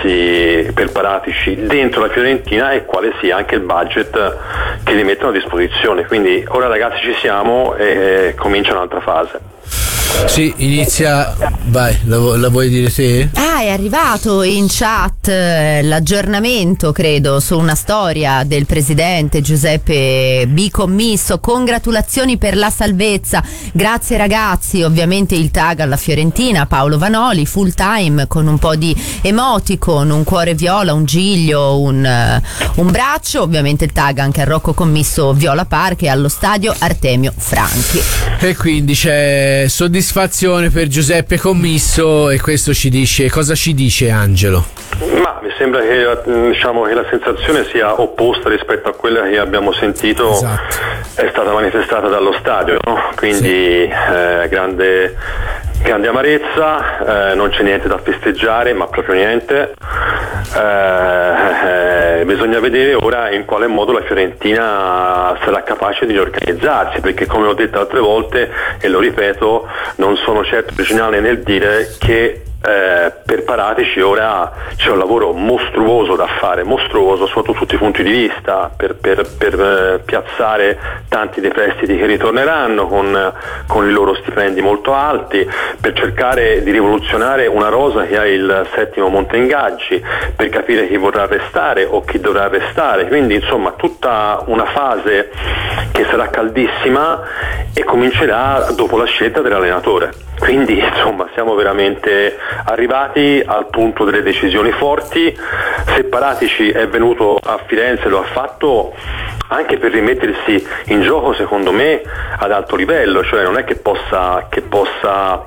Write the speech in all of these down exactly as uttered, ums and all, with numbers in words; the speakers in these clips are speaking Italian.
spazi per Paratici dentro la Fiorentina e quale sia anche il budget che li mettono a disposizione. Quindi ora ragazzi ci siamo e comincia un'altra fase. Sì, inizia. Vai, la, la vuoi dire te? Ah, è arrivato in chat eh, l'aggiornamento, credo, su una storia del presidente Giuseppe B. Commisso. Congratulazioni per la salvezza. Grazie ragazzi. Ovviamente il tag alla Fiorentina, Paolo Vanoli, full time, con un po' di emoticon, un cuore viola, un giglio, un, uh, un braccio. Ovviamente il tag anche a Rocco Commisso Viola Park e allo stadio Artemio Franchi. E quindi c'è soddisfazione per Giuseppe Commisso, e questo ci dice, cosa ci dice Angelo? Ma mi sembra che, diciamo, che la sensazione sia opposta rispetto a quella che abbiamo sentito. Esatto. È stata manifestata dallo stadio, no? Quindi sì. eh, grande, grande amarezza, eh, non c'è niente da festeggiare, ma proprio niente. Eh, eh, bisogna vedere ora in quale modo la Fiorentina sarà capace di organizzarsi, perché come ho detto altre volte e lo ripeto, non sono certo originale nel dire che Eh, per Paratici ora c'è un lavoro mostruoso da fare, mostruoso sotto tutti i punti di vista, per, per, per eh, piazzare tanti dei prestiti che ritorneranno con, con i loro stipendi molto alti, per cercare di rivoluzionare una rosa che ha il settimo monte ingaggi, per capire chi vorrà restare o chi dovrà restare. Quindi insomma tutta una fase che sarà caldissima e comincerà dopo la scelta dell'allenatore. Quindi insomma siamo veramente arrivati al punto delle decisioni forti. Se Paratici è venuto a Firenze lo ha fatto anche per rimettersi in gioco, secondo me, ad alto livello, cioè non è che possa, che possa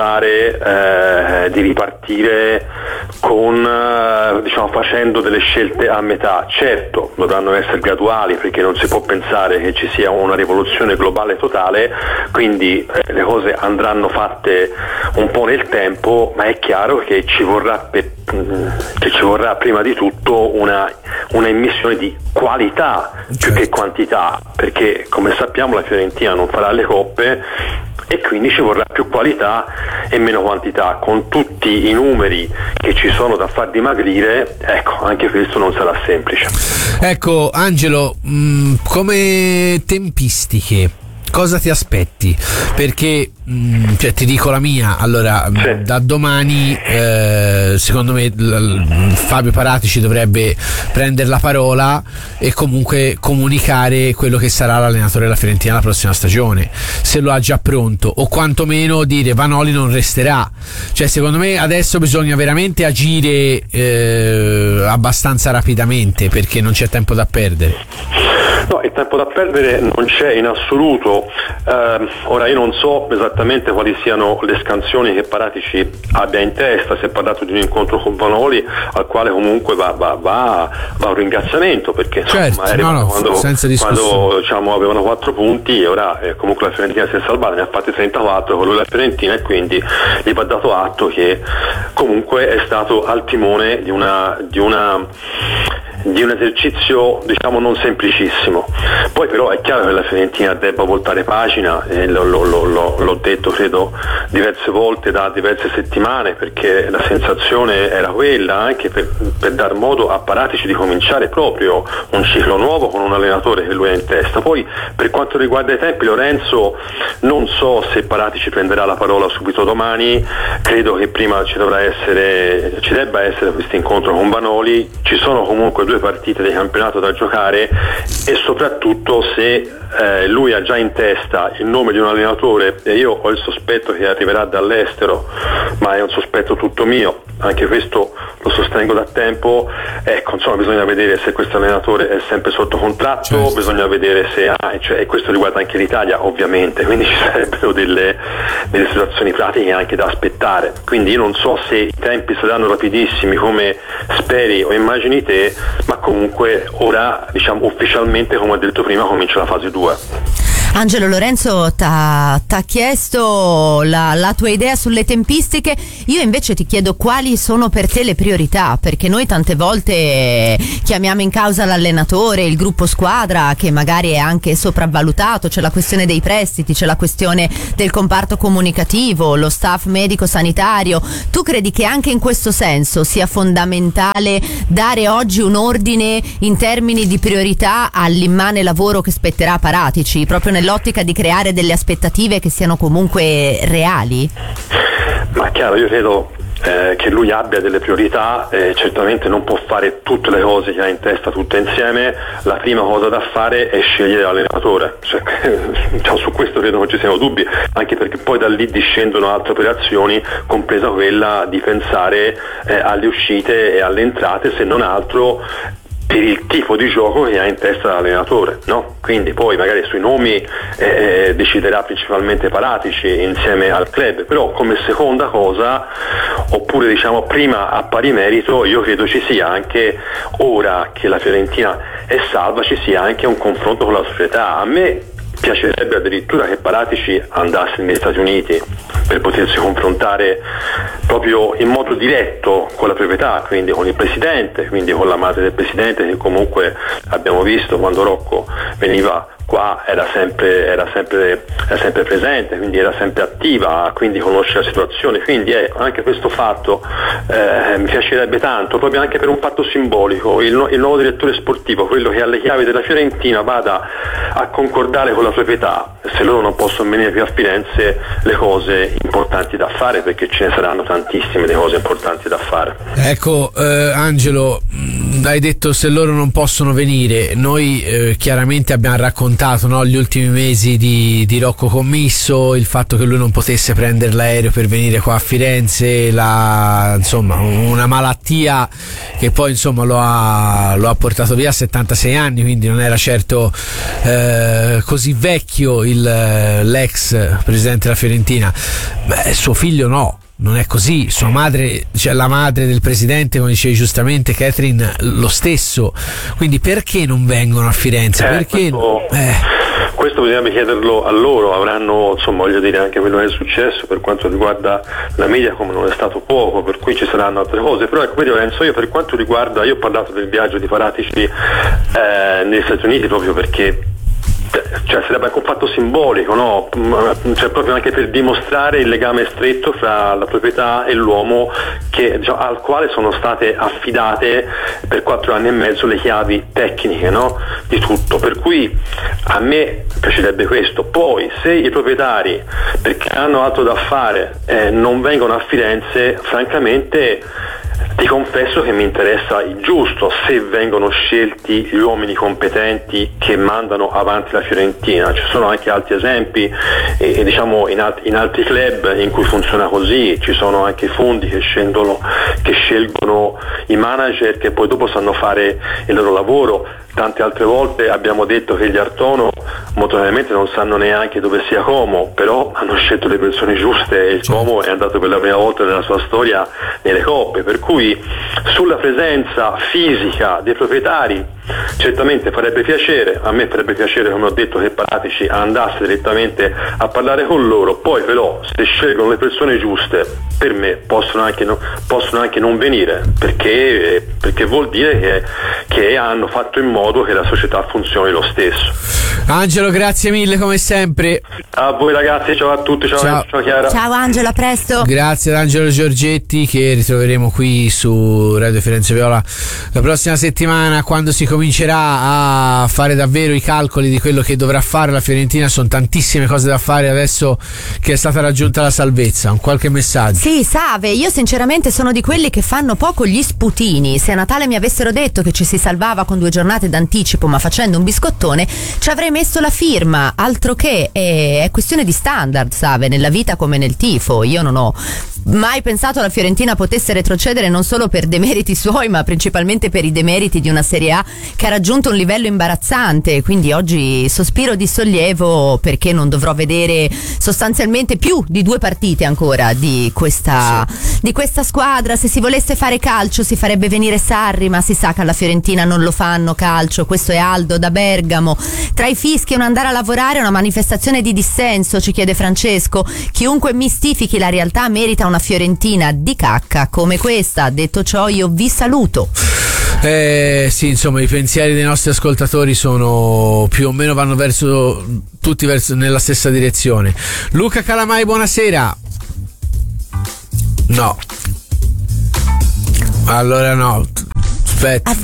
pensare eh, di ripartire con eh, diciamo facendo delle scelte a metà. Certo, dovranno essere graduali, perché non si può pensare che ci sia una rivoluzione globale totale, quindi eh, le cose andranno fatte un po' nel tempo, ma è chiaro che ci vorrà per, che ci vorrà prima di tutto una, una immissione di qualità più che quantità, perché come sappiamo la Fiorentina non farà le coppe e quindi ci vorrà più qualità e meno quantità. Con tutti i numeri che ci sono da far dimagrire, ecco, anche questo non sarà semplice. Ecco Angelo, mh, come tempistiche cosa ti aspetti? Perché mh, cioè, ti dico la mia, allora sì. Da domani eh, secondo me l- l- Fabio Paratici dovrebbe prendere la parola e comunque comunicare quello che sarà l'allenatore della Fiorentina la prossima stagione, se lo ha già pronto, o quantomeno dire Vanoli non resterà. Cioè secondo me adesso bisogna veramente agire eh, abbastanza rapidamente, perché non c'è tempo da perdere. No, il tempo da perdere non c'è in assoluto. Eh, ora io non so esattamente quali siano le scansioni che Paratici abbia in testa. Si è parlato di un incontro con Vanoli al quale comunque va, va, va, va un ringraziamento, perché certo, insomma, no, no, quando, senza quando diciamo, avevano quattro punti e ora eh, comunque la Fiorentina si è salvata, ne ha fatti trentaquattro con lui la Fiorentina, e quindi gli va dato atto che comunque è stato al timone di una, di una di un esercizio diciamo non semplicissimo. Poi però è chiaro che la Fiorentina debba voltare pagina, e lo, lo, lo, l'ho detto credo diverse volte da diverse settimane, perché la sensazione era quella, anche per, per dar modo a Paratici di cominciare proprio un ciclo nuovo con un allenatore che lui ha in testa. Poi per quanto riguarda i tempi, Lorenzo, non so se Paratici prenderà la parola subito domani, credo che prima ci dovrà essere ci debba essere questo incontro con Vanoli. Ci sono comunque due partite di campionato da giocare, e soprattutto se eh, lui ha già in testa il nome di un allenatore, e io ho il sospetto che arriverà dall'estero, ma è un sospetto tutto mio, anche questo lo sostengo da tempo. Ecco, insomma, bisogna vedere se questo allenatore è sempre sotto contratto, certo. Bisogna vedere se ha, cioè, e questo riguarda anche l'Italia ovviamente, quindi ci sarebbero delle, delle situazioni pratiche anche da aspettare. Quindi io non so se i tempi saranno rapidissimi come speri o immagini te, ma comunque ora diciamo ufficialmente, come ho detto prima, comincia la fase due. Angelo Lorenzo t'ha chiesto la, la tua idea sulle tempistiche, io invece ti chiedo quali sono per te le priorità, perché noi tante volte chiamiamo in causa l'allenatore, il gruppo squadra che magari è anche sopravvalutato, c'è la questione dei prestiti, c'è la questione del comparto comunicativo, lo staff medico sanitario. Tu credi che anche in questo senso sia fondamentale dare oggi un ordine in termini di priorità all'immane lavoro che spetterà a Paratici, proprio nell'ottica di creare delle aspettative che siano comunque reali? Ma chiaro, io credo eh, che lui abbia delle priorità, eh, certamente non può fare tutte le cose che ha in testa tutte insieme. La prima cosa da fare è scegliere l'allenatore, cioè, cioè, su questo credo non ci siano dubbi, anche perché poi da lì discendono altre operazioni, compresa quella di pensare eh, alle uscite e alle entrate, se non altro per il tipo di gioco che ha in testa l'allenatore, no? Quindi poi magari sui nomi eh, deciderà principalmente Paratici insieme al club, però come seconda cosa, oppure diciamo prima a pari merito, io credo ci sia anche, ora che la Fiorentina è salva, ci sia anche un confronto con la società. A me piacerebbe addirittura che Paratici andasse negli Stati Uniti per potersi confrontare proprio in modo diretto con la proprietà, quindi con il presidente, quindi con la madre del presidente, che comunque abbiamo visto quando Rocco veniva qua era sempre, era sempre, era sempre presente, quindi era sempre attiva, quindi conosce la situazione. Quindi ecco, anche questo fatto eh, mi piacerebbe tanto, proprio anche per un fatto simbolico, il, il nuovo direttore sportivo, quello che ha le chiavi della Fiorentina, vada a concordare con la proprietà, se loro non possono venire più a Firenze, le cose importanti da fare, perché ce ne saranno tantissime le cose importanti da fare. Ecco, eh, Angelo, hai detto se loro non possono venire, noi eh, chiaramente abbiamo raccontato, no, gli ultimi mesi di, di Rocco Commisso, il fatto che lui non potesse prendere l'aereo per venire qua a Firenze, la, insomma una malattia che poi insomma lo ha, lo ha portato via a settantasei anni, quindi non era certo eh, così vecchio il, l'ex presidente della Fiorentina. Beh, suo figlio no, non è così, sua madre, cioè la madre del presidente, come dicevi giustamente Catherine, lo stesso, quindi perché non vengono a Firenze? Eh, perché questo, eh. questo bisogna chiederlo a loro, avranno, insomma, voglio dire, anche quello che è successo per quanto riguarda la media, come non è stato poco, per cui ci saranno altre cose. Però ecco, vedi Lorenzo, io per quanto riguarda, io ho parlato del viaggio di Paratici eh, negli Stati Uniti proprio perché cioè sarebbe anche un fatto simbolico, no? Cioè proprio anche per dimostrare il legame stretto fra la proprietà e l'uomo che, diciamo, al quale sono state affidate per quattro anni e mezzo le chiavi tecniche, no? Di tutto, per cui a me piacerebbe questo. Poi se i proprietari, perché hanno altro da fare, eh, non vengono a Firenze, francamente ti confesso che mi interessa il giusto, se vengono scelti gli uomini competenti che mandano avanti la Fiorentina. Ci sono anche altri esempi, e, e diciamo in, alt- in altri club in cui funziona così, ci sono anche fondi che scendono, che scelgono i manager che poi dopo sanno fare il loro lavoro. Tante altre volte abbiamo detto che gli Artono molto probabilmente non sanno neanche dove sia Como, però hanno scelto le persone giuste e il Como è andato per la prima volta nella sua storia nelle coppe, per cui sulla presenza fisica dei proprietari certamente farebbe piacere, a me farebbe piacere, come ho detto, che Paratici andasse direttamente a parlare con loro. Poi però se scelgono le persone giuste, per me possono anche, no, possono anche non venire, perché, perché vuol dire che, che hanno fatto in modo che la società funzioni lo stesso. Angelo, grazie mille come sempre. A voi ragazzi, ciao a tutti, ciao, ciao. ciao Chiara. Ciao Angelo, a presto. Grazie ad Angelo Giorgetti, che ritroveremo qui su Radio Firenze Viola la prossima settimana, quando si comincerà a fare davvero i calcoli di quello che dovrà fare la Fiorentina. Sono tantissime cose da fare adesso che è stata raggiunta la salvezza. Un qualche messaggio? Sì, Save, io sinceramente sono di quelli che fanno poco gli sputini. Se a Natale mi avessero detto che ci si salvava con due giornate d'anticipo ma facendo un biscottone, ci avrei messo la firma, altro che è, è questione di standard, Save, nella vita come nel tifo. Io non ho mai pensato la Fiorentina potesse retrocedere, non solo per demeriti suoi ma principalmente per i demeriti di una Serie A che ha raggiunto un livello imbarazzante. Quindi oggi sospiro di sollievo perché non dovrò vedere sostanzialmente più di due partite ancora di questa, sì. di questa squadra. Se si volesse fare calcio si farebbe venire Sarri, ma si sa che alla Fiorentina non lo fanno calcio. Questo è Aldo da Bergamo. Tra i fischi e un andare a lavorare, una manifestazione di dissenso, ci chiede Francesco. Chiunque mistifichi la realtà merita una Fiorentina di cacca come questa. Detto ciò, io vi saluto. Eh, sì, insomma, i pensieri dei nostri ascoltatori sono più o meno, vanno verso tutti verso nella stessa direzione. Luca Calamai, buonasera. No, allora no, aspetta,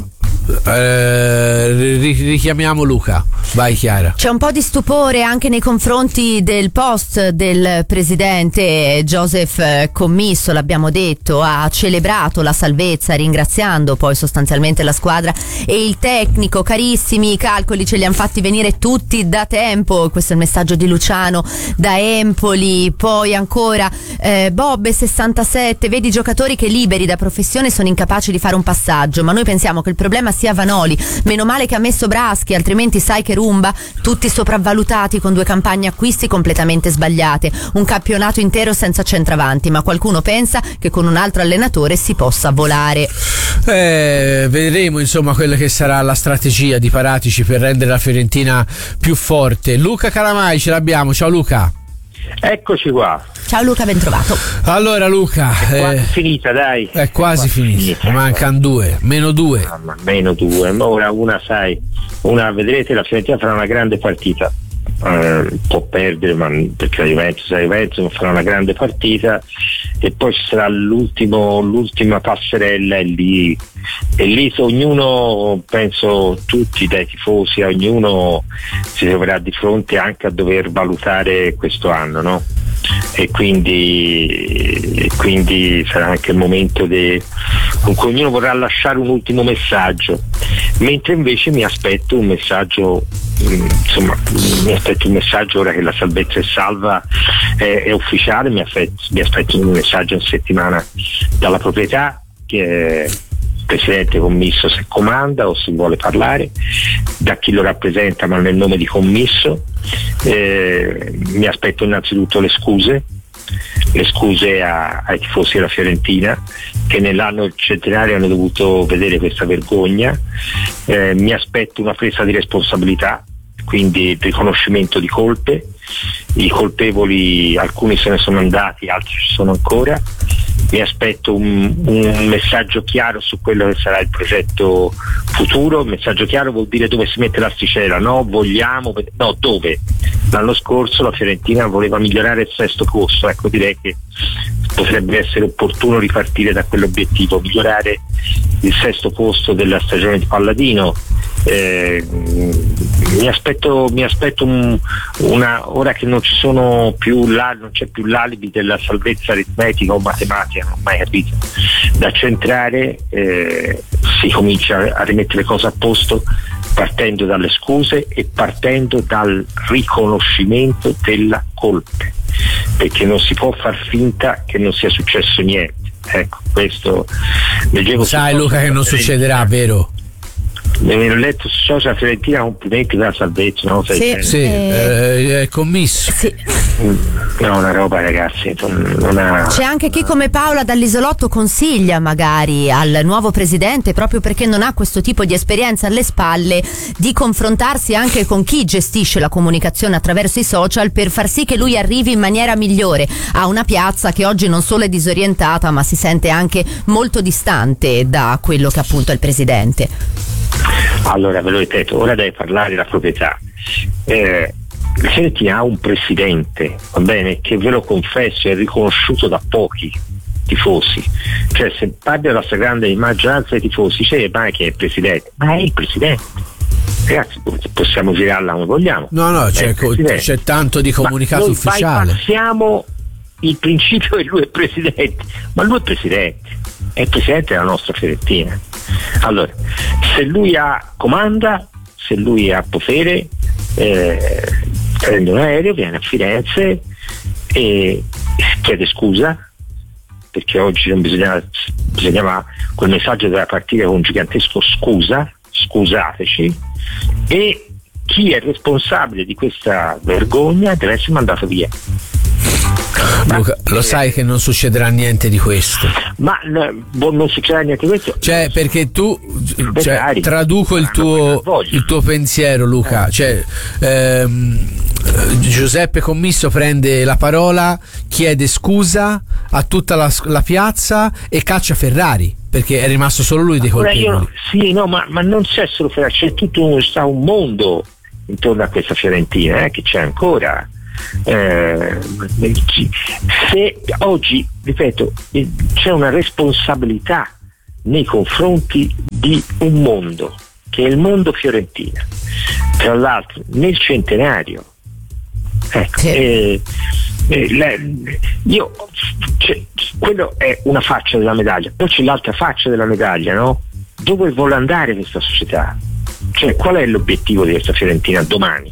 eh, richiamiamo Luca. Vai Chiara. C'è un po' di stupore anche nei confronti del post del presidente. Joseph Commisso, l'abbiamo detto, ha celebrato la salvezza ringraziando poi sostanzialmente la squadra e il tecnico. Carissimi, i calcoli ce li hanno fatti venire tutti da tempo. Questo è il messaggio di Luciano da Empoli. Poi ancora eh, Bobbe sessantasette, vedi giocatori che liberi da professione sono incapaci di fare un passaggio, ma noi pensiamo che il problema sia Vanoli. Meno male che ha messo Braschi, altrimenti sai che rumba. Tutti sopravvalutati con due campagne acquisti completamente sbagliate, un campionato intero senza centravanti, ma qualcuno pensa che con un altro allenatore si possa volare. Eh, vedremo insomma quella che sarà la strategia di Paratici per rendere la Fiorentina più forte. Luca Calamai ce l'abbiamo. Ciao Luca. Eccoci qua. Ciao Luca, ben trovato. Allora Luca, è quasi eh, finita, dai. È quasi, quasi finita, finita. Mancano due, meno due. Mamma, meno due. Ora una, sai, una vedrete, la Fiorentina farà una grande partita. Uh, può perdere, ma perché la Juventus è la Juventus, ma farà una grande partita e poi ci sarà l'ultimo, l'ultima passerella e lì, e lì ognuno, penso tutti dai tifosi, ognuno si troverà di fronte anche a dover valutare questo anno, no? E quindi, e quindi sarà anche il momento de, con cui ognuno vorrà lasciare un ultimo messaggio, mentre invece mi aspetto un messaggio, insomma mi aspetto un messaggio ora che la salvezza è salva, è, è ufficiale, mi aspetto, mi aspetto un messaggio in settimana dalla proprietà, che è presidente Commisso se comanda o si vuole parlare, da chi lo rappresenta ma nel nome di Commisso. Eh, mi aspetto innanzitutto le scuse le scuse a, ai tifosi della Fiorentina che nell'anno centenario hanno dovuto vedere questa vergogna. Eh, mi aspetto una presa di responsabilità, quindi il riconoscimento di colpe. I colpevoli, alcuni se ne sono andati, altri ci sono ancora. Mi aspetto un, un messaggio chiaro su quello che sarà il progetto futuro. Un messaggio chiaro vuol dire dove si mette l'asticella, no? Vogliamo, no, dove? L'anno scorso la Fiorentina voleva migliorare il sesto posto, ecco, direi che potrebbe essere opportuno ripartire da quell'obiettivo, migliorare il sesto posto della stagione di Palladino. Eh, mi aspetto, mi aspetto un, una, ora che non ci sono più la, non c'è più l'alibi della salvezza aritmetica o matematica, non ho mai capito, da centrare, eh, si comincia a rimettere le cose a posto partendo dalle scuse e partendo dal riconoscimento della colpa, perché non si può far finta che non sia successo niente. Ecco, questo leggevo. Sai Luca che non succederà, vero? Mi ho letto su social Fiorentina, complimenti per la salvezza, no? Sì, sì, eh, è commisso. Sì. No, una roba, ragazzi, non ha... C'è anche chi come Paola dall'Isolotto consiglia magari al nuovo presidente, proprio perché non ha questo tipo di esperienza alle spalle, di confrontarsi anche con chi gestisce la comunicazione attraverso i social per far sì che lui arrivi in maniera migliore a una piazza che oggi non solo è disorientata ma si sente anche molto distante da quello che appunto è il presidente. Allora, ve lo ripeto, ora deve parlare la proprietà. Eh, la Fiorentina ha un presidente, va bene, che ve lo confesso è riconosciuto da pochi tifosi, cioè se parli della stragrande maggioranza dei tifosi c'è, ma che è il presidente, ma è il presidente. Ragazzi, possiamo girarla come vogliamo. No, no, c'è, c'è tanto di comunicato ma ufficiale. Bypassiamo il principio che lui è presidente, ma lui è presidente, è il presidente della nostra Fiorentina. Allora, se lui ha comanda, se lui ha potere, eh, prende un aereo, viene a Firenze e chiede scusa, perché oggi non bisognava, bisognava quel messaggio doveva partire con un gigantesco scusa, scusateci, e chi è responsabile di questa vergogna deve essere mandato via. Luca, lo sai che non succederà niente di questo. Ma no, non succederà niente di questo. Cioè, perché tu, cioè, traduco il tuo, il tuo pensiero, Luca. Eh. Cioè, ehm, Giuseppe Commisso prende la parola, chiede scusa a tutta la, la piazza e caccia Ferrari, perché è rimasto solo lui dei colpevoli. Io, sì, no, ma, ma non c'è solo Ferrari, c'è tutto un, sta un mondo intorno a questa Fiorentina, eh, che c'è ancora. Eh, se oggi, ripeto, c'è una responsabilità nei confronti di un mondo che è il mondo Fiorentina, tra l'altro nel centenario, ecco, sì. eh, eh, la, io cioè, quello è una faccia della medaglia, poi c'è l'altra faccia della medaglia, no? Dove vuole andare questa società? Cioè, qual è l'obiettivo di questa Fiorentina domani?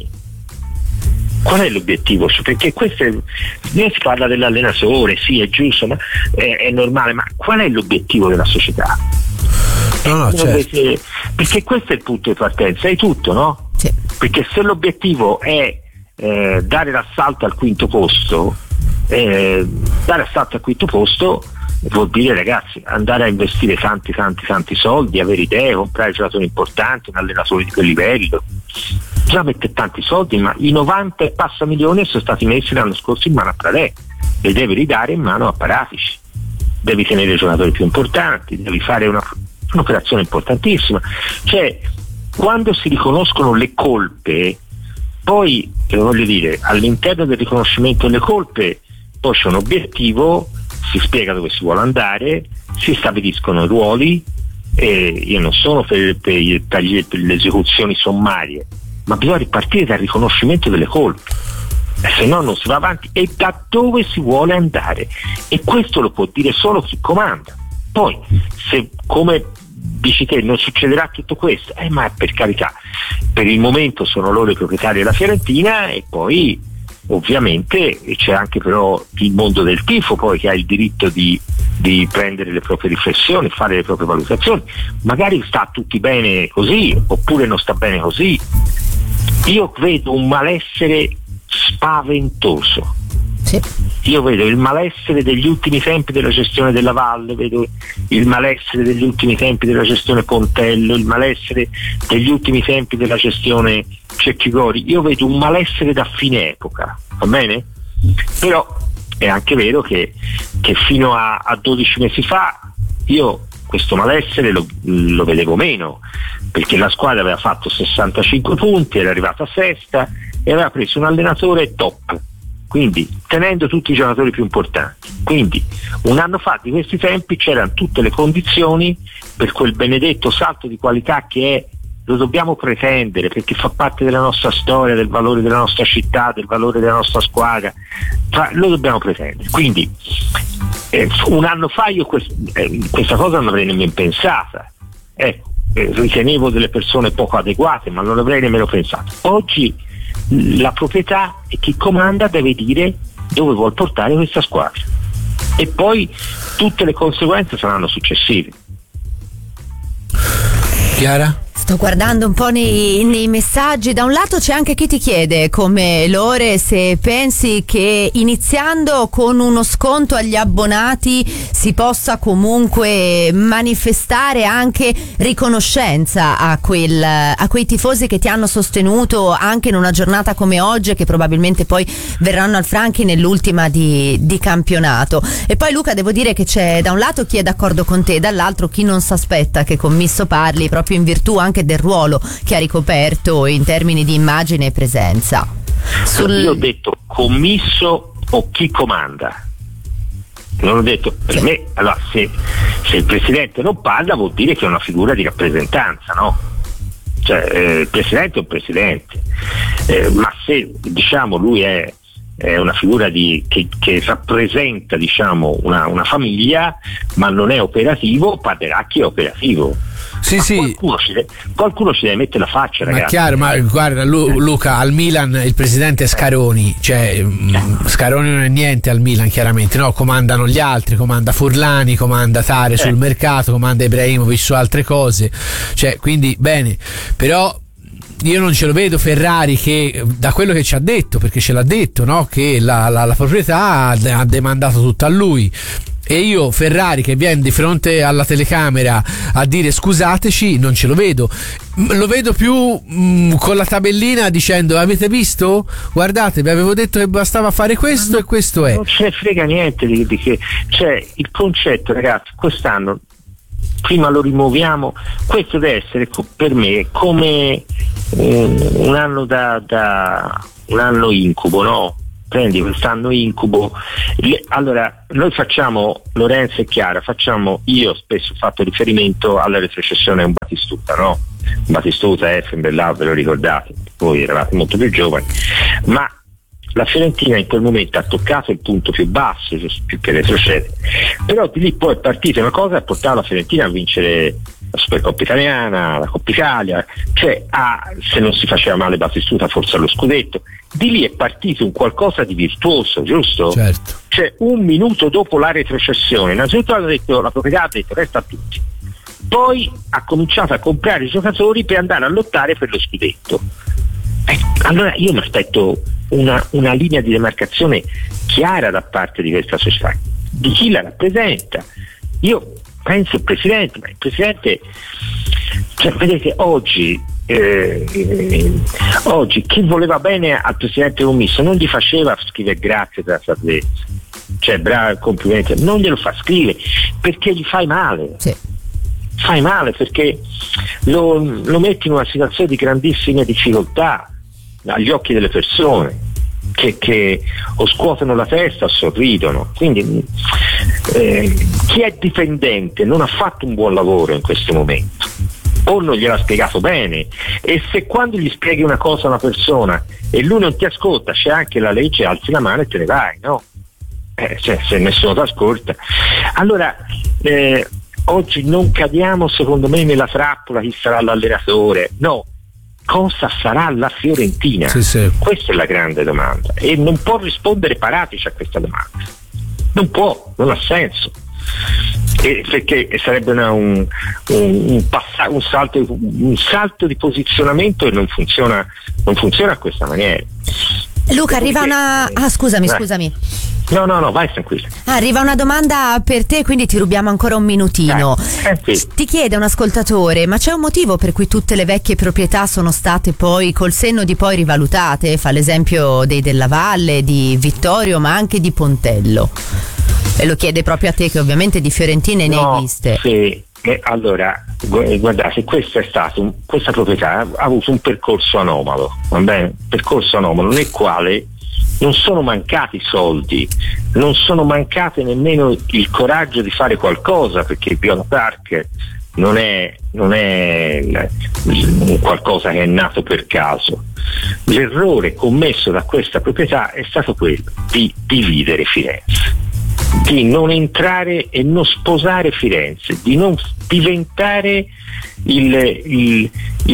Qual è l'obiettivo? Perché questo è, si parla dell'allenatore, sì, è giusto, ma è, è normale, ma qual è l'obiettivo della società? No, no, certo. perché, perché questo è il punto di partenza, è tutto, no? Sì. Perché se l'obiettivo è eh, dare l'assalto al quinto posto, eh, dare l'assalto al quinto posto vuol dire, ragazzi, andare a investire tanti tanti tanti soldi, avere idee, comprare giocatori importanti, un allenatore di quel livello, già mette tanti soldi, ma i novanta e passa milioni sono stati messi l'anno scorso in mano a Pradè, li devi ridare in mano a Paratici, devi tenere i giocatori più importanti, devi fare una, un'operazione importantissima. Cioè, quando si riconoscono le colpe, poi eh, voglio dire, all'interno del riconoscimento delle colpe poi c'è un obiettivo, si spiega dove si vuole andare, si stabiliscono i ruoli. E io non sono per, per, per, per le esecuzioni sommarie, ma bisogna ripartire dal riconoscimento delle colpe, se no non si va avanti, e da dove si vuole andare, e questo lo può dire solo chi comanda. Poi se, come dici te, non succederà tutto questo, eh, ma per carità, per il momento sono loro i proprietari della Fiorentina, e poi ovviamente c'è anche però il mondo del tifo poi, che ha il diritto di, di prendere le proprie riflessioni, fare le proprie valutazioni. Magari sta tutti bene così, oppure non sta bene così. Io vedo un malessere spaventoso. Sì. Io vedo il malessere degli ultimi tempi della gestione della Valle, vedo il malessere degli ultimi tempi della gestione Pontello, il malessere degli ultimi tempi della gestione Cecchigori. Io vedo un malessere da fine epoca, va bene? Però è anche vero che, che fino a, a dodici mesi fa io questo malessere lo, lo vedevo meno, perché la squadra aveva fatto sessantacinque punti, era arrivata a sesta e aveva preso un allenatore top, quindi tenendo tutti i giocatori più importanti. Quindi un anno fa di questi tempi c'erano tutte le condizioni per quel benedetto salto di qualità che è, lo dobbiamo pretendere, perché fa parte della nostra storia, del valore della nostra città, del valore della nostra squadra, lo dobbiamo pretendere. Quindi eh, un anno fa io quest- eh, questa cosa non avrei nemmeno pensata, ecco, eh, ritenevo delle persone poco adeguate, ma non avrei nemmeno pensato. Oggi la proprietà e chi comanda deve dire dove vuol portare questa squadra, e poi tutte le conseguenze saranno successive. Chiara? Sto guardando un po' nei, nei messaggi. Da un lato c'è anche chi ti chiede, come Lore, se pensi che iniziando con uno sconto agli abbonati si possa comunque manifestare anche riconoscenza a, quel, a quei tifosi che ti hanno sostenuto anche in una giornata come oggi, e che probabilmente poi verranno al Franchi nell'ultima di, di campionato. E poi Luca, devo dire che c'è da un lato chi è d'accordo con te, dall'altro chi non si aspetta che Commisso parli, proprio in virtù anche del ruolo che ha ricoperto in termini di immagine e presenza. Sul... Io ho detto Commisso o chi comanda, non ho detto per sì. me. Allora, se, se il presidente non parla vuol dire che è una figura di rappresentanza, no? Cioè eh, il presidente è un presidente, eh, ma se diciamo lui è è una figura di, che, che rappresenta, diciamo, una, una famiglia, ma non è operativo. Paderacchi è operativo. Sì, ma sì. Qualcuno ci, deve, qualcuno ci deve mettere la faccia, ragazzi. Ma chiaro, ma guarda Lu, Luca, al Milan il presidente è Scaroni, cioè mh, Scaroni non è niente al Milan, chiaramente, no? Comandano gli altri, comanda Furlani, comanda Tare sul eh. mercato, comanda Ibrahimovic su altre cose, cioè, quindi bene, però io non ce lo vedo Ferrari che, da quello che ci ha detto, perché ce l'ha detto, no? Che la, la, la proprietà ha demandato tutto a lui. E io Ferrari che viene di fronte alla telecamera a dire scusateci, non ce lo vedo. Lo vedo più mh, con la tabellina dicendo avete visto? Guardate, vi avevo detto che bastava fare questo e questo è. Non ce ne frega niente di, di che. Cioè, il concetto, ragazzi, quest'anno prima lo rimuoviamo, questo deve essere per me come um, un anno da, da un anno incubo, no? Prendi quest'anno incubo. Le, allora noi facciamo, Lorenzo e Chiara, facciamo, io spesso ho fatto riferimento alla retrocessione a un Batistuta, no? Batistuta, Effenberg, ve lo ricordate, voi eravate molto più giovani, ma la Fiorentina in quel momento ha toccato il punto più basso, più che retrocede, però di lì poi è partita una cosa e ha portato la Fiorentina a vincere la Supercoppa italiana, la Coppa Italia, cioè a, se non si faceva male Batistuta forse allo scudetto. Di lì è partito un qualcosa di virtuoso, giusto? Certo. Cioè un minuto dopo la retrocessione innanzitutto ha detto, la proprietà ha detto resta a tutti, poi ha cominciato a comprare i giocatori per andare a lottare per lo scudetto. Eh, allora io mi aspetto una, una linea di demarcazione chiara da parte di questa società, di chi la rappresenta. Io penso il presidente, ma il presidente, cioè, vedete oggi eh, eh, oggi chi voleva bene al presidente commisso non gli faceva scrivere grazie per la salvezza, cioè bravo, complimenti, non glielo fa scrivere perché gli fai male. Sì. Fai male perché lo, lo metti in una situazione di grandissime difficoltà agli occhi delle persone che, che o scuotono la testa o sorridono. Quindi eh, chi è dipendente non ha fatto un buon lavoro in questo momento, o non gliel'ha spiegato bene, e se quando gli spieghi una cosa a una persona e lui non ti ascolta, c'è anche la legge, alzi la mano e te ne vai, no? Eh, cioè, se nessuno ti ascolta, allora eh, oggi non cadiamo secondo me nella trappola chi sarà l'allenatore, no, cosa sarà la Fiorentina? Sì, sì. Questa è la grande domanda e non può rispondere Paratici a questa domanda, non può, non ha senso, e perché sarebbe una, un, un, un, passa, un, salto, un salto di posizionamento e non funziona, non funziona a questa maniera. Luca, arriva una... Ah, scusami, eh. scusami. No, no, no, vai tranquillo. Arriva una domanda per te, quindi ti rubiamo ancora un minutino. Eh, eh, sì. Ti chiede un ascoltatore, ma c'è un motivo per cui tutte le vecchie proprietà sono state poi, col senno di poi, rivalutate? Fa l'esempio dei Della Valle, di Vittorio, ma anche di Pontello. E lo chiede proprio a te, che ovviamente di Fiorentine ne no, hai viste. Sì. Eh, allora, guardate, questo è stato un, questa proprietà ha avuto un percorso anomalo, va bene? Percorso anomalo nel quale non sono mancati soldi, non sono mancate nemmeno il coraggio di fare qualcosa, perché il Viola Park non è, non è un qualcosa che è nato per caso. L'errore commesso da questa proprietà è stato quello di dividere Firenze, di non entrare e non sposare Firenze, di non diventare il, il,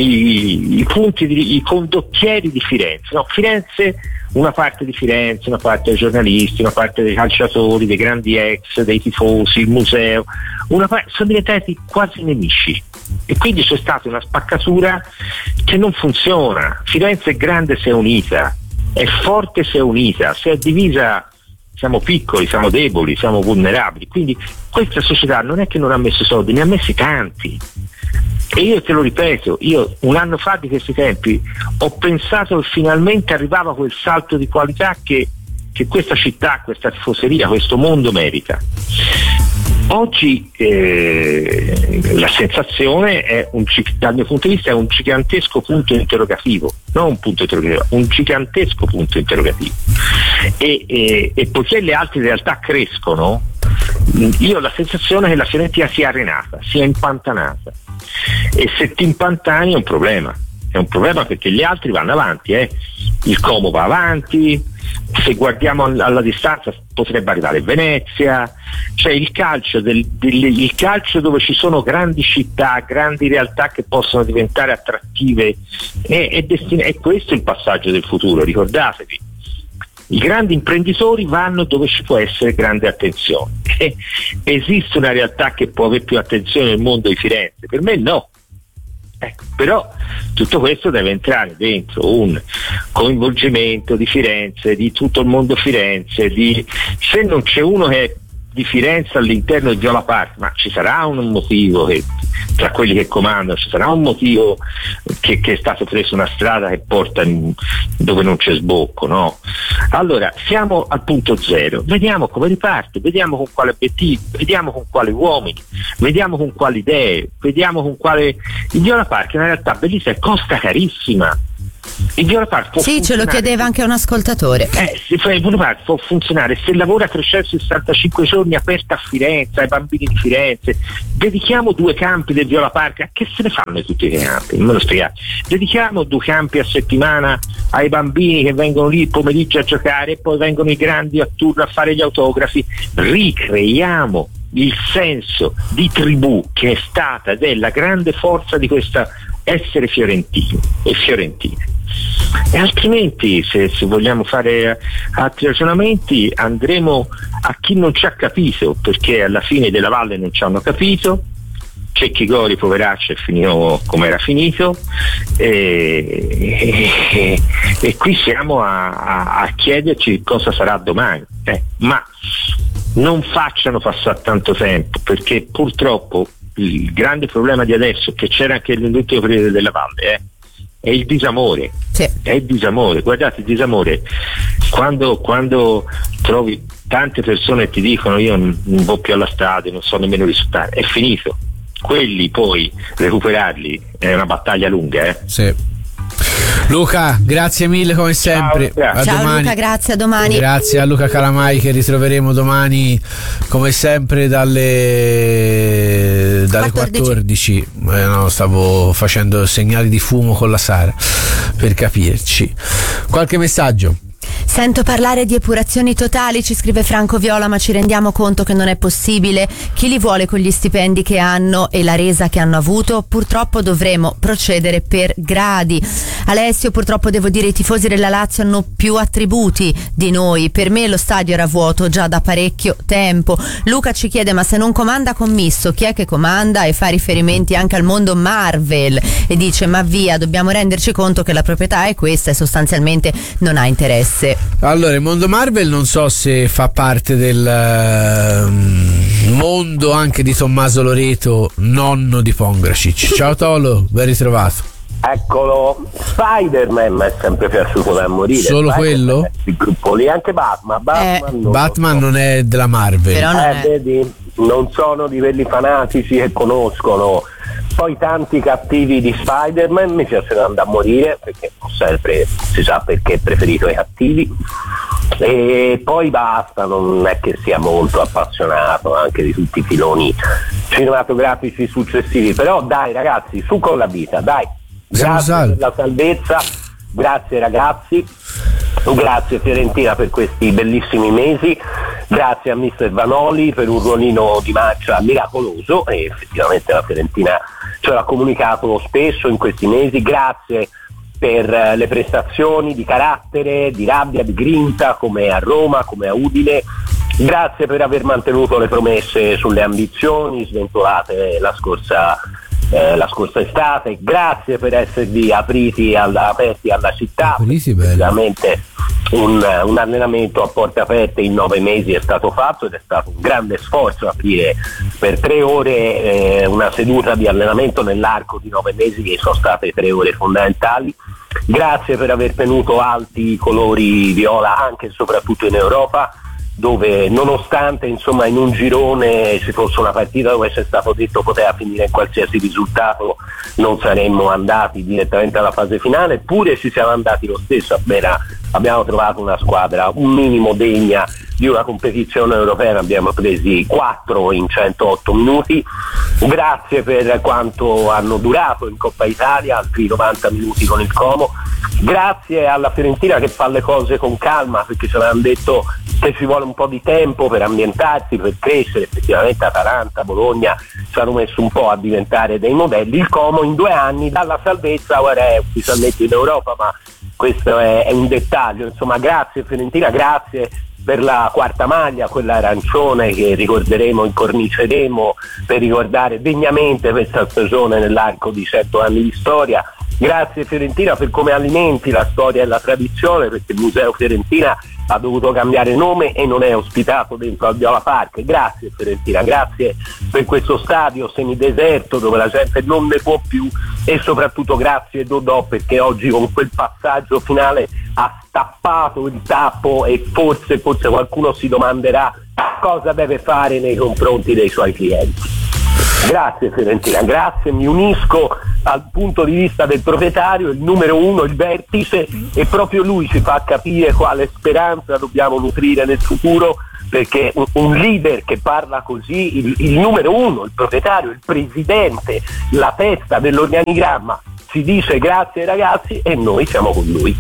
i, i punti di, i condottieri di Firenze. No, Firenze, una parte di Firenze, una parte dei giornalisti, una parte dei calciatori, dei grandi ex, dei tifosi, il museo, una parte, sono diventati quasi nemici e quindi c'è stata una spaccatura che non funziona. Firenze è grande se è unita, è forte se è unita, se è divisa siamo piccoli, siamo deboli, siamo vulnerabili. Quindi questa società non è che non ha messo soldi, ne ha messi tanti. E io te lo ripeto, io un anno fa di questi tempi ho pensato che finalmente arrivava quel salto di qualità che, che questa città, questa tifoseria, questo mondo merita. Oggi eh, la sensazione è un, dal mio punto di vista è un gigantesco punto interrogativo, non un punto interrogativo, un gigantesco punto interrogativo. E, e, e poiché le altre realtà crescono, io ho la sensazione che la Fiorentina sia arenata, sia impantanata, e se ti impantani è un problema, è un problema perché gli altri vanno avanti, eh. Il Como va avanti, se guardiamo alla distanza potrebbe arrivare Venezia, cioè il calcio, del, del, il calcio dove ci sono grandi città, grandi realtà che possono diventare attrattive, è, è, destin- è questo il passaggio del futuro, ricordatevi. I grandi imprenditori vanno dove ci può essere grande attenzione. Eh, esiste una realtà che può avere più attenzione nel mondo di Firenze? Per me no. Eh, però tutto questo deve entrare dentro un coinvolgimento di Firenze, di tutto il mondo Firenze, di, se non c'è uno che è di Firenze all'interno di Viola Park, ma ci sarà un motivo che, tra quelli che comandano, ci sarà un motivo che, che è stato preso una strada che porta in, dove non c'è sbocco, no? Allora siamo al punto zero, vediamo come riparte, vediamo con quale obiettivo, vediamo con quali uomini, vediamo con quali idee, vediamo con quale. Il Viola Park è una realtà bellissima e costa carissima. Il Viola Park può sì, ce lo chiedeva anche un ascoltatore. Eh, il Viola Park può funzionare se lavora trecentosessantacinque giorni aperta a Firenze, ai bambini di Firenze. Dedichiamo due campi del Viola Park, a che se ne fanno tutti i campi? Non me lo spiegate. Dedichiamo due campi a settimana ai bambini che vengono lì il pomeriggio a giocare e poi vengono i grandi a turno a fare gli autografi. Ricreiamo il senso di tribù che è stata ed è la grande forza di questa essere fiorentini e fiorentine. E altrimenti, se, se vogliamo fare altri ragionamenti, andremo a chi non ci ha capito, perché alla fine della Valle non ci hanno capito. Cecchi Gori, poveraccio, è finito come era finito, e, e, e qui siamo a, a, a chiederci cosa sarà domani. Eh, ma non facciano passare tanto tempo, perché purtroppo il grande problema di adesso, che c'era anche nell'ultimo periodo della Valle, eh, è il disamore. Sì. È il disamore. Guardate, il disamore, quando, quando trovi tante persone che ti dicono io non, non vado più alla strada, non so nemmeno risultare, è finito. Quelli poi recuperarli è una battaglia lunga, eh? Sì. Luca, grazie mille come sempre. Ciao, a Ciao domani. Luca, grazie, a domani. Grazie a Luca Calamai, che ritroveremo domani come sempre dalle dalle quattordici. Eh, no, stavo facendo segnali di fumo con la Sara per capirci. Qualche messaggio? Sento parlare di epurazioni totali, ci scrive Franco Viola, ma ci rendiamo conto che non è possibile. Chi li vuole con gli stipendi che hanno e la resa che hanno avuto? Purtroppo dovremo procedere per gradi. Alessio, purtroppo devo dire i tifosi della Lazio hanno più attributi di noi. Per me lo stadio era vuoto già da parecchio tempo. Luca ci chiede, ma se non comanda Commisso, chi è che comanda? E fa riferimenti anche al mondo Marvel e dice, ma via, dobbiamo renderci conto che la proprietà è questa e sostanzialmente non ha interesse. Allora, il mondo Marvel non so se fa parte del uh, mondo anche di Tommaso Loreto, nonno di Pongracic. Ciao Tolo, ben ritrovato. Eccolo, Spider-Man mi è sempre piaciuto da morire. Solo Spider-Man, quello? Il gruppo lì, anche Batman. Batman, eh, non, Batman so. non è della Marvel. Però non eh, è. Vedi, non sono di quelli fanatici che conoscono. Poi tanti cattivi di Spider-Man mi piacciono andare a morire, perché ho sempre, si sa perché, preferito i cattivi. E poi basta, non è che sia molto appassionato anche di tutti i filoni cinematografici successivi. Però dai ragazzi, su con la vita, dai. Grazie per la salvezza, grazie ragazzi, grazie Fiorentina per questi bellissimi mesi, grazie a mister Vanoli per un ruolino di marcia miracoloso, e effettivamente la Fiorentina ce l'ha comunicato spesso in questi mesi. Grazie per le prestazioni di carattere, di rabbia, di grinta, come a Roma, come a Udine. Grazie per aver mantenuto le promesse sulle ambizioni sventolate la scorsa Eh, la scorsa estate. Grazie per esservi apriti alla, aperti alla città. Veramente un, un allenamento a porte aperte in nove mesi è stato fatto, ed è stato un grande sforzo aprire per tre ore eh, una seduta di allenamento nell'arco di nove mesi, che sono state tre ore fondamentali. Grazie per aver tenuto alti i colori viola anche e soprattutto in Europa, dove nonostante insomma in un girone ci fosse una partita dove c'è stato detto poteva finire in qualsiasi risultato, non saremmo andati direttamente alla fase finale, eppure ci siamo andati lo stesso. Appena abbiamo trovato una squadra un minimo degna di una competizione europea, ne abbiamo presi quattro in centootto minuti. Grazie per quanto hanno durato in Coppa Italia, altri novanta minuti con il Como. grazie alla Fiorentina che fa le cose con calma, perché ce l'hanno detto che ci vuole un po' di tempo per ambientarsi, per crescere. Effettivamente Atalanta, Bologna ci hanno messo un po' a diventare dei modelli. Il Como in due anni dalla salvezza ora è ufficialmente in Europa, ma questo è, è un dettaglio. Insomma, grazie Fiorentina, grazie per la quarta maglia, quella arancione che ricorderemo, incorniceremo per ricordare degnamente questa stagione nell'arco di cento anni di storia. Grazie Fiorentina per come alimenti la storia e la tradizione, perché il Museo Fiorentina ha dovuto cambiare nome e non è ospitato dentro al Viola Park. Grazie Fiorentina, grazie per questo stadio semideserto dove la gente non ne può più, e soprattutto grazie Dodò, perché oggi con quel passaggio finale ha stappato il tappo e forse, forse qualcuno si domanderà cosa deve fare nei confronti dei suoi clienti. Grazie Fiorentina, grazie, mi unisco al punto di vista del proprietario, il numero uno, il vertice, e proprio lui ci fa capire quale speranza dobbiamo nutrire nel futuro, perché un, un leader che parla così, il, il numero uno, il proprietario, il presidente, la testa dell'organigramma, ci dice grazie ragazzi e noi siamo con lui.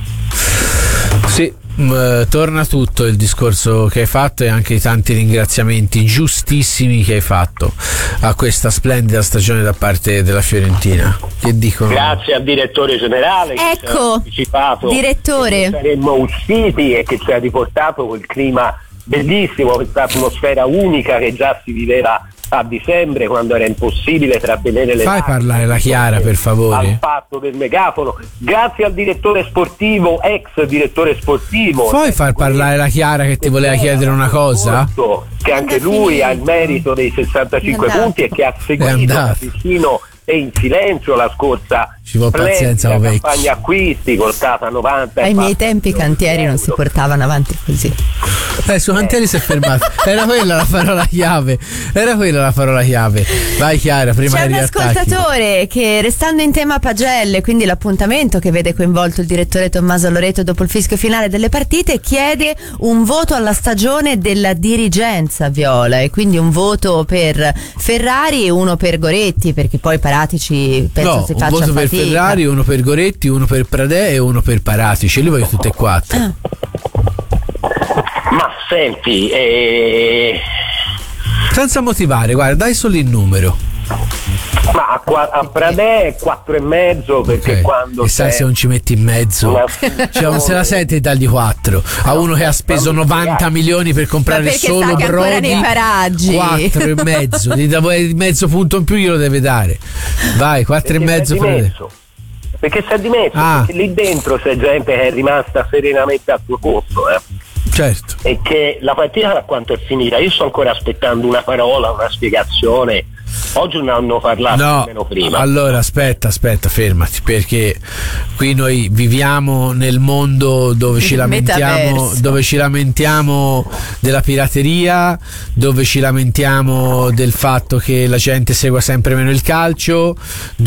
Sì, mh, torna tutto il discorso che hai fatto e anche i tanti ringraziamenti giustissimi che hai fatto a questa splendida stagione da parte della Fiorentina. Che dicono? Grazie al direttore generale, ecco, che ci ha anticipato direttore, che saremmo usciti e che ci ha riportato quel clima bellissimo, questa atmosfera unica che già si viveva a dicembre, quando era impossibile trattenere le fai lacrime, parlare la Chiara per favore, al patto del megafono. Grazie al direttore sportivo, ex direttore sportivo, puoi far parlare la Chiara che ti voleva chiedere una cosa, che anche lui ha il merito dei sessantacinque punti e che ha seguito da vicino e in silenzio la scorsa ci vuole pazienza, campagna acquisti cortata a novanta. Ai miei tempi i cantieri non si portavano avanti così. Eh, su cantieri si è fermato. Era quella la parola chiave. Era quella la parola chiave. Vai Chiara, prima c'è di un ascoltatore che, restando in tema pagelle, quindi l'appuntamento che vede coinvolto il direttore Tommaso Loreto dopo il fischio finale delle partite, chiede un voto alla stagione della dirigenza viola, e quindi un voto per Ferrari e uno per Goretti, perché poi Paratici penso no, si faccia un voto fatica. Per Ferrari, uno per Goretti, uno per Pradè e uno per Paratici. Li voglio tutte e quattro. Ah. Ma senti, eh... senza motivare, guarda, dai solo il numero. Ma a, qua, a Pradè è quattro e mezzo, perché okay. quando e sai se non ci metti in mezzo una... cioè non se la sente dargli quattro a uno che ha speso novanta milioni per comprare solo Brodi, quattro e mezzo, gli davo mezzo punto in più, glielo deve dare. Vai, quattro e mezzo perché si è dimesso, ah. perché lì dentro c'è gente che è rimasta serenamente al suo posto, eh. Certo. E che la partita, da quanto è finita, io sto ancora aspettando una parola, una spiegazione. Oggi non hanno parlato no, nemmeno prima. Allora aspetta, aspetta, fermati, perché qui noi viviamo nel mondo dove ci lamentiamo, dove ci lamentiamo della pirateria, dove ci lamentiamo del fatto che la gente segua sempre meno il calcio,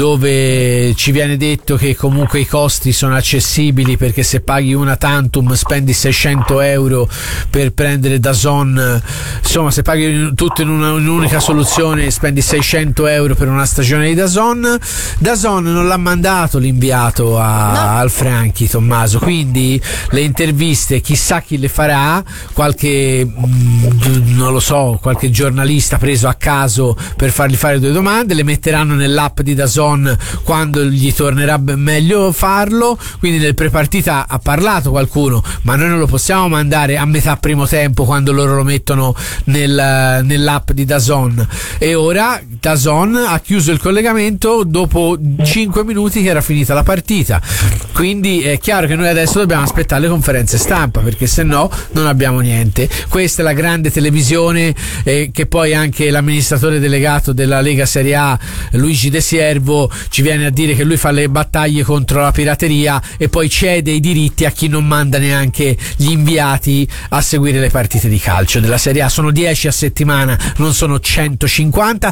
dove ci viene detto che comunque i costi sono accessibili, perché se paghi una tantum spendi seicento euro per prendere DAZN, insomma se paghi tutto in, una, in un'unica soluzione spendi seicento euro per una stagione di DAZN. DAZN non l'ha mandato l'inviato a, no. al Franchi, Tommaso, quindi le interviste chissà chi le farà, qualche mh, non lo so, qualche giornalista preso a caso per fargli fare due domande, le metteranno nell'app di DAZN quando gli tornerà meglio farlo, quindi nel prepartita ha parlato qualcuno, ma noi non lo possiamo mandare a metà primo tempo quando loro lo mettono nel, nell'app di DAZN. E ora DAZN ha chiuso il collegamento dopo cinque minuti che era finita la partita, quindi è chiaro che noi adesso dobbiamo aspettare le conferenze stampa, perché se no non abbiamo niente. Questa è la grande televisione eh, che poi anche l'amministratore delegato della Lega Serie A, Luigi De Siervo, ci viene a dire che lui fa le battaglie contro la pirateria e poi cede i diritti a chi non manda neanche gli inviati a seguire le partite di calcio della Serie A. Sono dieci a settimana, non sono centocinquanta, e non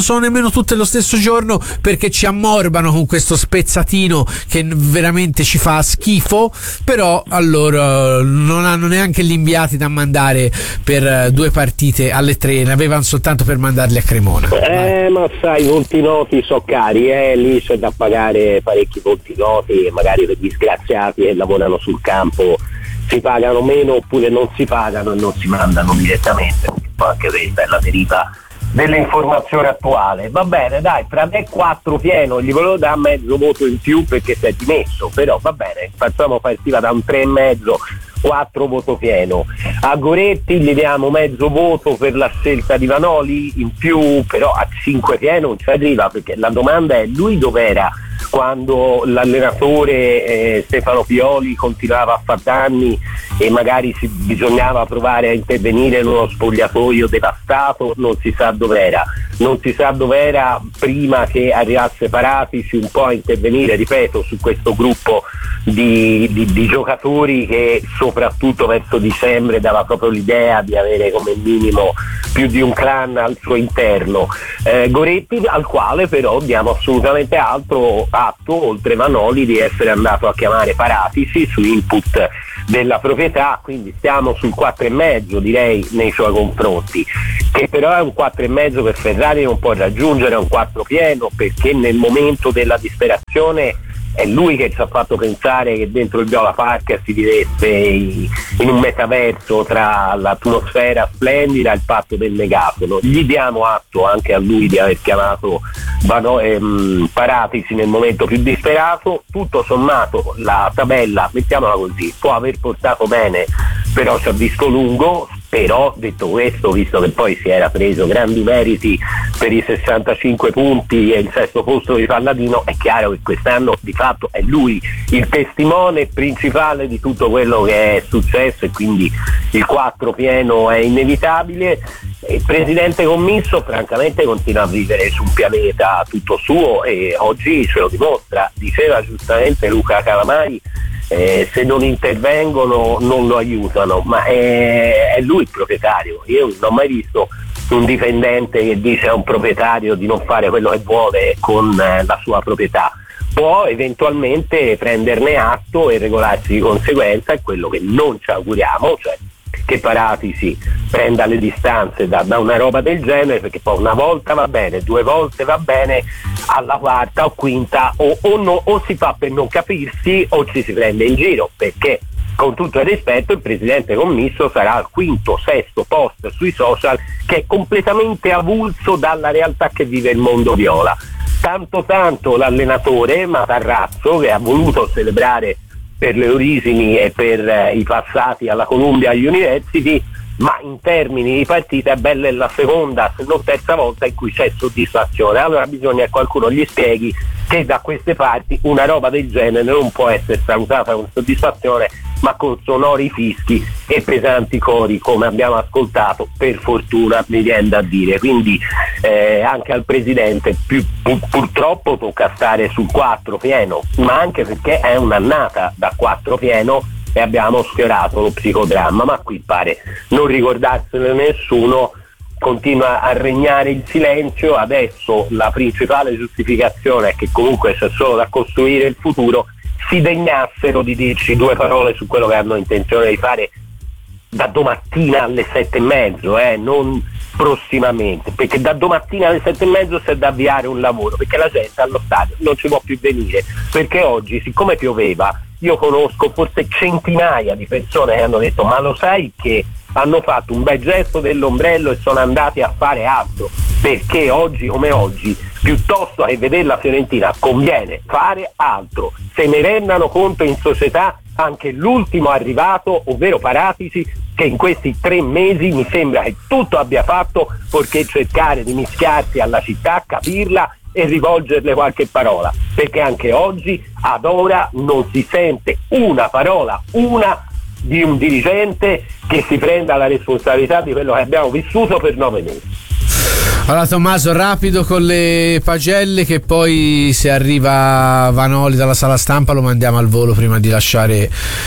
sono nemmeno tutte lo stesso giorno, perché ci ammorbano con questo spezzatino che veramente ci fa schifo, però allora non hanno neanche gli inviati da mandare per due partite alle tre, ne avevano soltanto per mandarli a Cremona. Eh, ma sai, i volti noti sono cari, eh? Lì c'è da pagare parecchi volti noti, e magari per disgraziati che lavorano sul campo si pagano meno, oppure non si pagano e non si mandano direttamente, perché poi anche questa è la deriva dell'informazione attuale. Va bene, dai, tra me quattro pieno, gli volevo dare mezzo voto in più perché si è dimesso, però va bene, facciamo partiva da un tre e mezzo, quattro voto pieno. A Goretti gli diamo mezzo voto per la scelta di Vanoli in più, però a cinque pieno non ci arriva, perché la domanda è: lui dov'era quando l'allenatore eh, Stefano Pioli continuava a far danni e magari si bisognava provare a intervenire in uno spogliatoio devastato? Non si sa dov'era, non si sa dov'era prima che arrivasse Paratici un po' a intervenire, ripeto, su questo gruppo di, di, di giocatori che soprattutto verso dicembre dava proprio l'idea di avere come minimo più di un clan al suo interno. eh, Goretti, al quale però diamo assolutamente altro atto, oltre Vanoli, di essere andato a chiamare Paratici su input della proprietà, quindi stiamo sul quattro e mezzo, direi, nei suoi confronti, che però è un quattro e mezzo che Ferrari non può raggiungere, è un quattro pieno, perché nel momento della disperazione è lui che ci ha fatto pensare che dentro il Viola Park si vivesse in un metaverso tra l'atmosfera splendida e il patto del megafono. Gli diamo atto anche a lui di aver chiamato Vano, ehm, Paratici nel momento più disperato. Tutto sommato la tabella, mettiamola così, può aver portato bene, però ci ha visto lungo. Però, detto questo, visto che poi si era preso grandi meriti per i sessantacinque punti e il sesto posto di Palladino, è chiaro che quest'anno di fatto è lui il testimone principale di tutto quello che è successo, e quindi il quattro pieno è inevitabile. Il presidente commisso francamente continua a vivere su un pianeta tutto suo, e oggi ce lo dimostra. Diceva giustamente Luca Calamai, Eh, se non intervengono non lo aiutano, ma è, è lui il proprietario. Io non ho mai visto un dipendente che dice a un proprietario di non fare quello che vuole con eh, la sua proprietà. Può eventualmente prenderne atto e regolarsi di conseguenza, è quello che non ci auguriamo, cioè che Paratici prenda le distanze da, da una roba del genere, perché poi una volta va bene, due volte va bene, alla quarta o quinta o, o, no, o si fa per non capirsi o ci si prende in giro, perché con tutto il rispetto il presidente commisso sarà al quinto, sesto post sui social, che è completamente avulso dalla realtà che vive il mondo viola. Tanto tanto l'allenatore Matarrazzo, che ha voluto celebrare per le origini e per eh, i passati alla Columbia University, ma in termini di partita è bella la seconda, se non terza volta in cui c'è soddisfazione. Allora bisogna che qualcuno gli spieghi che da queste parti una roba del genere non può essere salutata con soddisfazione, ma con sonori fischi e pesanti cori, come abbiamo ascoltato, per fortuna, mi viene da dire. Quindi eh, anche al presidente più, pur, purtroppo tocca stare sul quattro pieno, ma anche perché è un'annata da quattro pieno e abbiamo sfiorato lo psicodramma, ma qui pare non ricordarsene nessuno. Continua a regnare il silenzio. Adesso la principale giustificazione è che comunque c'è solo da costruire il futuro. Si degnassero di dirci due parole su quello che hanno intenzione di fare da domattina alle sette e mezzo, eh, non prossimamente, perché da domattina alle sette e mezzo c'è da avviare un lavoro, perché la gente allo stadio non ci può più venire, perché oggi, siccome pioveva, io conosco forse centinaia di persone che hanno detto: ma lo sai che hanno fatto un bel gesto dell'ombrello e sono andati a fare altro, perché oggi come oggi, piuttosto che vedere la Fiorentina, conviene fare altro. Se ne rendano conto in società anche l'ultimo arrivato, ovvero Paratici, che in questi tre mesi mi sembra che tutto abbia fatto perché cercare di mischiarsi alla città, capirla e rivolgerle qualche parola, perché anche oggi, ad ora, non si sente una parola, una di un dirigente che si prenda la responsabilità di quello che abbiamo vissuto per nove mesi. Allora Tommaso, rapido con le pagelle, che poi se arriva Vanoli dalla sala stampa lo mandiamo al volo prima di lasciare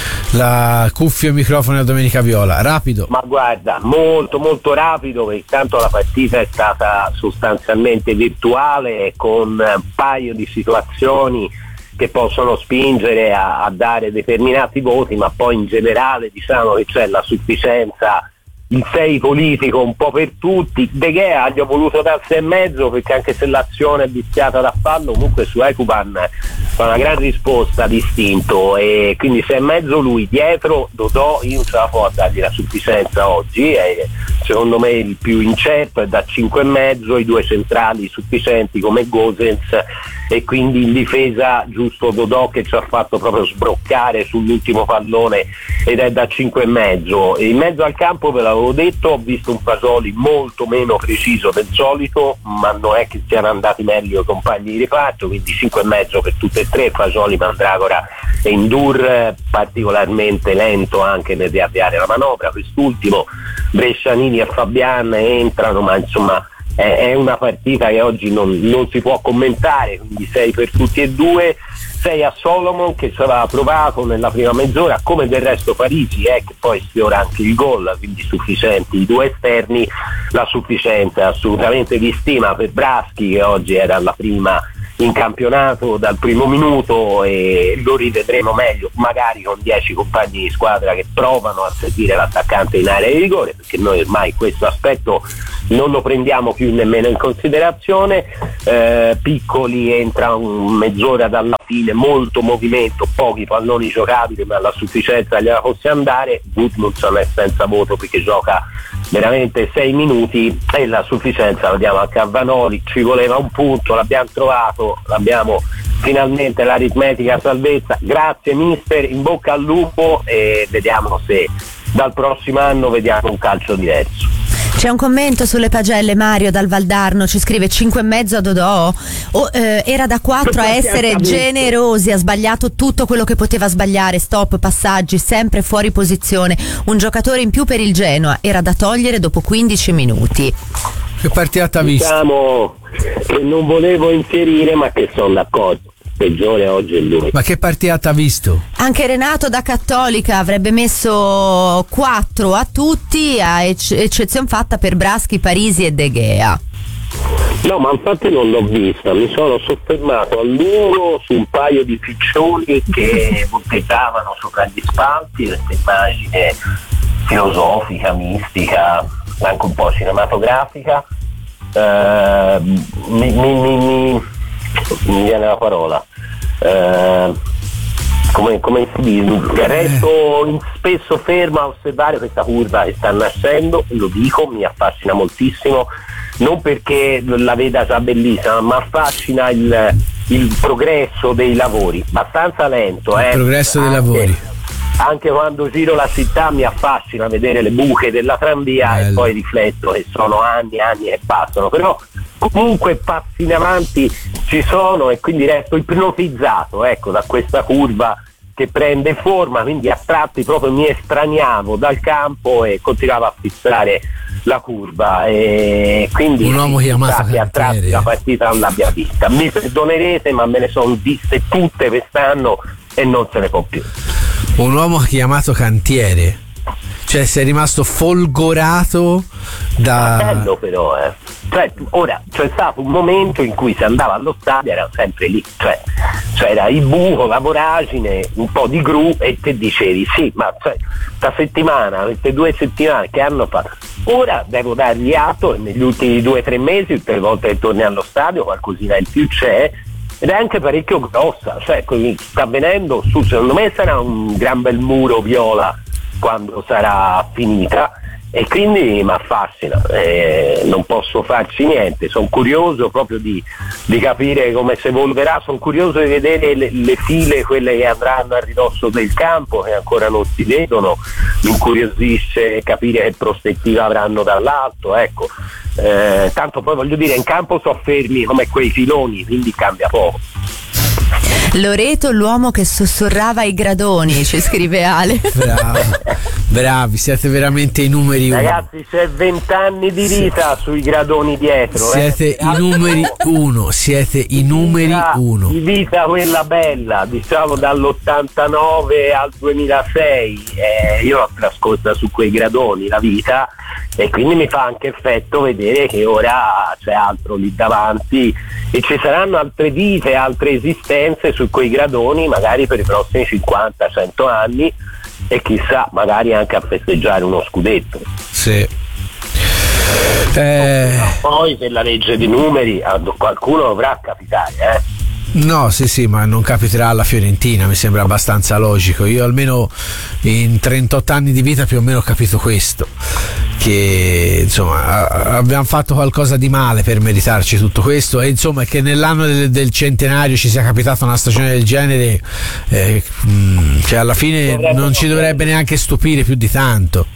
la cuffia e il microfono a Domenica Viola. Rapido. Ma guarda, molto molto rapido, perché tanto la partita è stata sostanzialmente virtuale, con un paio di situazioni che possono spingere a, a dare determinati voti, ma poi in generale diciamo che c'è la sufficienza, il sei politico un po' per tutti. De Gea gli ho voluto dar sei e mezzo, perché anche se l'azione è viziata da fallo, comunque su Ekuban fa una gran risposta distinto, e quindi sei e mezzo lui. Dietro Dodò io non ce la può dargli la sufficienza oggi, è secondo me il più incerto, è da cinque e mezzo, i due centrali sufficienti come Gosens, e quindi in difesa giusto Dodò che ci ha fatto proprio sbroccare sull'ultimo pallone, ed è da cinque e mezzo. In mezzo al campo, ve l'avevo detto, ho visto un Fasoli molto meno preciso del solito, ma non è che siano andati meglio i compagni di reparto, quindi cinque e mezzo per tutte e tre, Fasoli, Mandragora e Ndur, particolarmente lento anche nel riavviare la manovra. Quest'ultimo, Brescianini e Fabian entrano, ma insomma è una partita che oggi non, non si può commentare, quindi sei per tutti e due. Sei a Solomon, che ci aveva provato nella prima mezz'ora, come del resto Parisi, eh, che poi sfiora anche il gol, quindi sufficienti i due esterni. La sufficienza è assolutamente di stima per Braschi, che oggi era alla prima in campionato dal primo minuto, e lo rivedremo meglio magari con dieci compagni di squadra che provano a seguire l'attaccante in area di rigore, perché noi ormai questo aspetto non lo prendiamo più nemmeno in considerazione. eh, Piccoli entra un mezz'ora dalla fine, molto movimento, pochi palloni giocabili, ma la sufficienza gliela possiamo dare. Gudmundsson è senza voto perché gioca veramente sei minuti, e la sufficienza la diamo anche a Vanoli. Ci voleva un punto, l'abbiamo trovato, l'abbiamo finalmente, l'aritmetica salvezza. Grazie mister, in bocca al lupo, e vediamo se dal prossimo anno vediamo un calcio diverso. C'è un commento sulle pagelle, Mario dal Valdarno ci scrive: cinque e mezzo a Dodò, oh, eh, era da quattro a essere generosi, ha sbagliato tutto quello che poteva sbagliare, stop, passaggi, sempre fuori posizione, un giocatore in più per il Genoa, era da togliere dopo quindici minuti. Che partita t'ha visto? Diciamo che non volevo inserire, ma che sono d'accordo, peggiore oggi è lui. Ma che partita t'ha visto? Anche Renato da Cattolica avrebbe messo quattro a tutti, a ec- eccezione fatta per Braschi, Parisi e De Gea. No, ma infatti non l'ho vista, mi sono soffermato a lungo su un paio di piccioni che volteggiavano sopra gli spalti, questa immagine filosofica, mistica, anche un po' cinematografica. Uh, mi, mi, mi, mi, mi viene la parola. Uh, come, come si dice? Resto in, spesso fermo a osservare questa curva che sta nascendo, lo dico, mi affascina moltissimo, non perché la veda già bellissima, ma affascina il, il progresso dei lavori, abbastanza lento. Il eh, progresso dei anche, lavori. Anche quando giro la città mi affascina vedere le buche della tranvia. Bello. E poi rifletto che sono anni e anni che passano, però comunque passi in avanti ci sono, e quindi resto ipnotizzato, ecco, da questa curva che prende forma, quindi a tratti proprio mi estraniavo dal campo e continuavo a fissare la curva, e quindi un uomo chiamato che a tratti la partita non l'abbia vista. Mi perdonerete, ma me ne sono viste tutte quest'anno e non se ne può più. Un uomo chiamato Cantiere, cioè sei rimasto folgorato da... Bello però, eh. Cioè, ora c'è stato un momento in cui si andava allo stadio, era sempre lì, cioè c'era il buco, la voragine, un po' di gru, e te dicevi sì, ma cioè, sta settimana, queste due settimane che hanno fatto, ora devo dargli atto, e negli ultimi due o tre mesi, tutte le volte che torni allo stadio qualcosina in più c'è, ed è anche parecchio grossa, cioè sta avvenendo su, secondo me sarà un gran bel muro viola quando sarà finita, e quindi mi affascina, eh, non posso farci niente, sono curioso proprio di, di capire come si evolverà, sono curioso di vedere le, le file, quelle che andranno a ridosso del campo, che ancora non si vedono, mi incuriosisce capire che prospettiva avranno dall'alto, ecco, eh, tanto poi voglio dire in campo sono fermi come quei filoni, quindi cambia poco. Loreto, l'uomo che sussurrava ai gradoni, ci scrive Ale. Bravo. Bravi, siete veramente i numeri uno. Ragazzi, c'è vent'anni di vita sì. sui gradoni dietro. Siete eh. i numeri uno, siete i numeri vita, uno. Di vita quella bella, diciamo dall'ottantanove al duemilasei. Eh, io l'ho trascorsa su quei gradoni la vita, e quindi mi fa anche effetto vedere che ora c'è altro lì davanti e ci saranno altre vite, altre esistenze su quei gradoni, magari per i prossimi cinquanta cento anni, e chissà, magari anche a festeggiare uno scudetto. Sì. Eh... Poi per la legge di numeri a qualcuno dovrà capitare, eh? No, sì, sì, ma non capiterà alla Fiorentina, mi sembra abbastanza logico. Io almeno in trentotto anni di vita più o meno ho capito questo, che insomma abbiamo fatto qualcosa di male per meritarci tutto questo, e insomma che nell'anno del, del centenario ci sia capitata una stagione del genere, eh, cioè alla fine non ci dovrebbe neanche stupire più di tanto.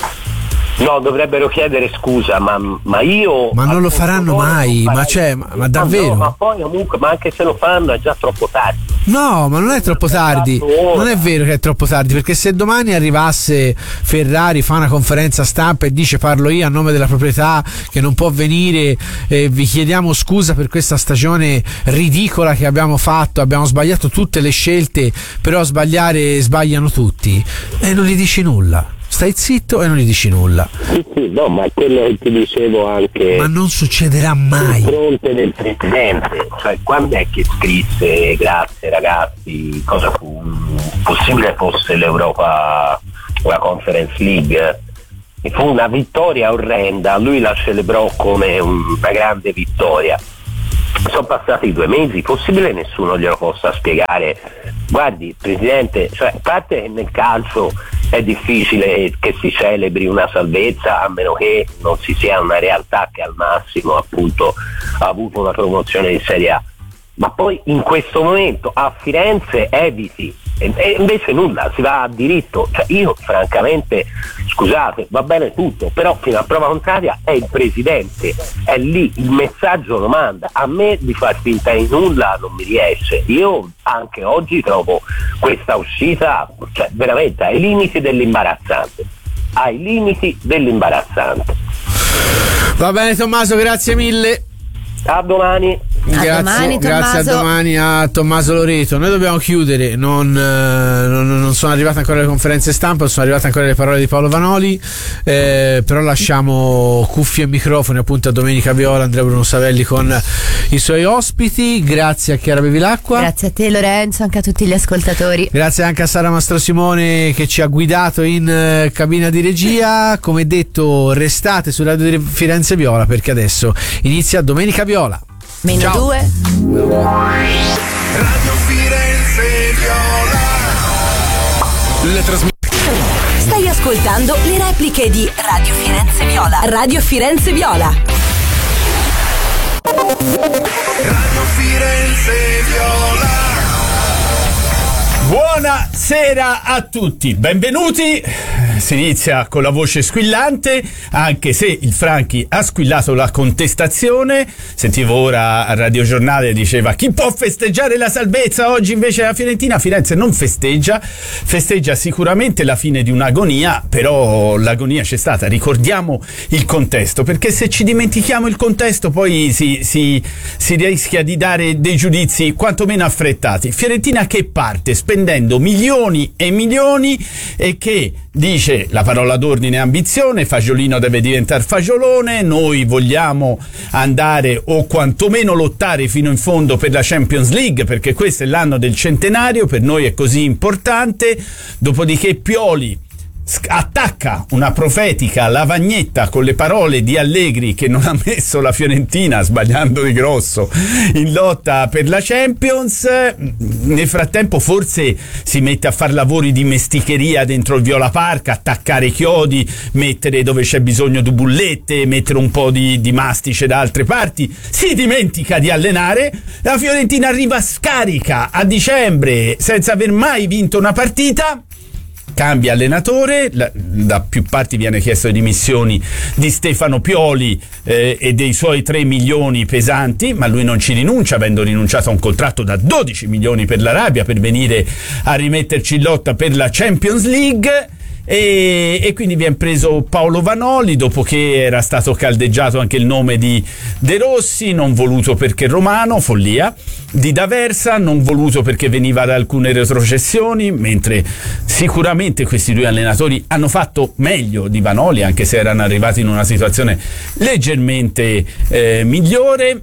No, dovrebbero chiedere scusa, ma, ma io... Ma non lo faranno mai, ma, cioè, ma, ma davvero? No, ma poi comunque, ma anche se lo fanno è già troppo tardi. No, ma non è troppo tardi, non è vero che è troppo tardi, perché se domani arrivasse Ferrari, fa una conferenza stampa e dice parlo io a nome della proprietà che non può venire, eh, vi chiediamo scusa per questa stagione ridicola che abbiamo fatto, abbiamo sbagliato tutte le scelte, però sbagliare sbagliano tutti, e non gli dici nulla. Stai zitto e non gli dici nulla. Sì, sì, no, ma è quello che ti dicevo anche. Ma non succederà mai. Sul fronte del presidente, cioè quando è che scrisse grazie ragazzi, cosa fu possibile fosse l'Europa, la Conference League? E fu una vittoria orrenda, lui la celebrò come una grande vittoria. Sono passati due mesi, possibile nessuno glielo possa spiegare. Guardi, presidente, cioè, a parte che nel calcio è difficile che si celebri una salvezza, a meno che non si sia una realtà che al massimo appunto ha avuto una promozione in Serie A, ma poi in questo momento a Firenze eviti, e, e invece nulla, si va a diritto. Cioè io francamente, scusate, va bene tutto, però fino a prova contraria è il presidente, è lì, il messaggio lo manda. A me di far finta di nulla non mi riesce. Io anche oggi trovo questa uscita, cioè veramente ai limiti dell'imbarazzante, ai limiti dell'imbarazzante. Va bene Tommaso, grazie mille. A domani. Grazie, a domani, grazie a domani a Tommaso Loreto. Noi dobbiamo chiudere, non, non, non sono arrivate ancora le conferenze stampa, non sono arrivate ancora le parole di Paolo Vanoli, eh, però lasciamo cuffie e microfoni appunto a Domenica Viola, Andrea Bruno Savelli con i suoi ospiti. Grazie a Chiara Bevilacqua. Grazie a te Lorenzo, anche a tutti gli ascoltatori. Grazie anche a Sara Mastrosimone che ci ha guidato in uh, cabina di regia. Come detto, restate su Radio Firenze Viola perché adesso inizia Domenica Viola. Meno Ciao. due. Radio Firenze Viola. Le trasmissioni. Stai ascoltando le repliche di Radio Firenze Viola. Radio Firenze Viola. Radio Firenze Viola. Buonasera a tutti, benvenuti. Si inizia con la voce squillante, anche se il Franchi ha squillato la contestazione. Sentivo ora al radiogiornale, diceva chi può festeggiare la salvezza oggi, invece la Fiorentina. Firenze non festeggia, festeggia sicuramente la fine di un'agonia, però l'agonia c'è stata. Ricordiamo il contesto, perché se ci dimentichiamo il contesto poi si, si, si rischia di dare dei giudizi quantomeno affrettati. Fiorentina che parte spendendo milioni e milioni e che dice la parola d'ordine ambizione, Fagiolino deve diventare Fagiolone, noi vogliamo andare o quantomeno lottare fino in fondo per la Champions League perché questo è l'anno del centenario, per noi è così importante. Dopodiché Pioli attacca una profetica lavagnetta con le parole di Allegri che non ha messo la Fiorentina, sbagliando di grosso, in lotta per la Champions. Nel frattempo forse si mette a fare lavori di mesticheria dentro il Viola Park, attaccare chiodi, mettere dove c'è bisogno di bullette, mettere un po' di, di mastice da altre parti, si dimentica di allenare. La Fiorentina arriva scarica a dicembre senza aver mai vinto una partita. Cambia allenatore, la, da più parti viene chiesto le dimissioni di Stefano Pioli eh, e dei suoi tre milioni pesanti, ma lui non ci rinuncia, avendo rinunciato a un contratto da dodici milioni per l'Arabia per venire a rimetterci in lotta per la Champions League. e, e quindi viene preso Paolo Vanoli dopo che era stato caldeggiato anche il nome di De Rossi, non voluto perché romano, follia, di D'Aversa, non voluto perché veniva da alcune retrocessioni, mentre sicuramente questi due allenatori hanno fatto meglio di Vanoli, anche se erano arrivati in una situazione leggermente eh, migliore.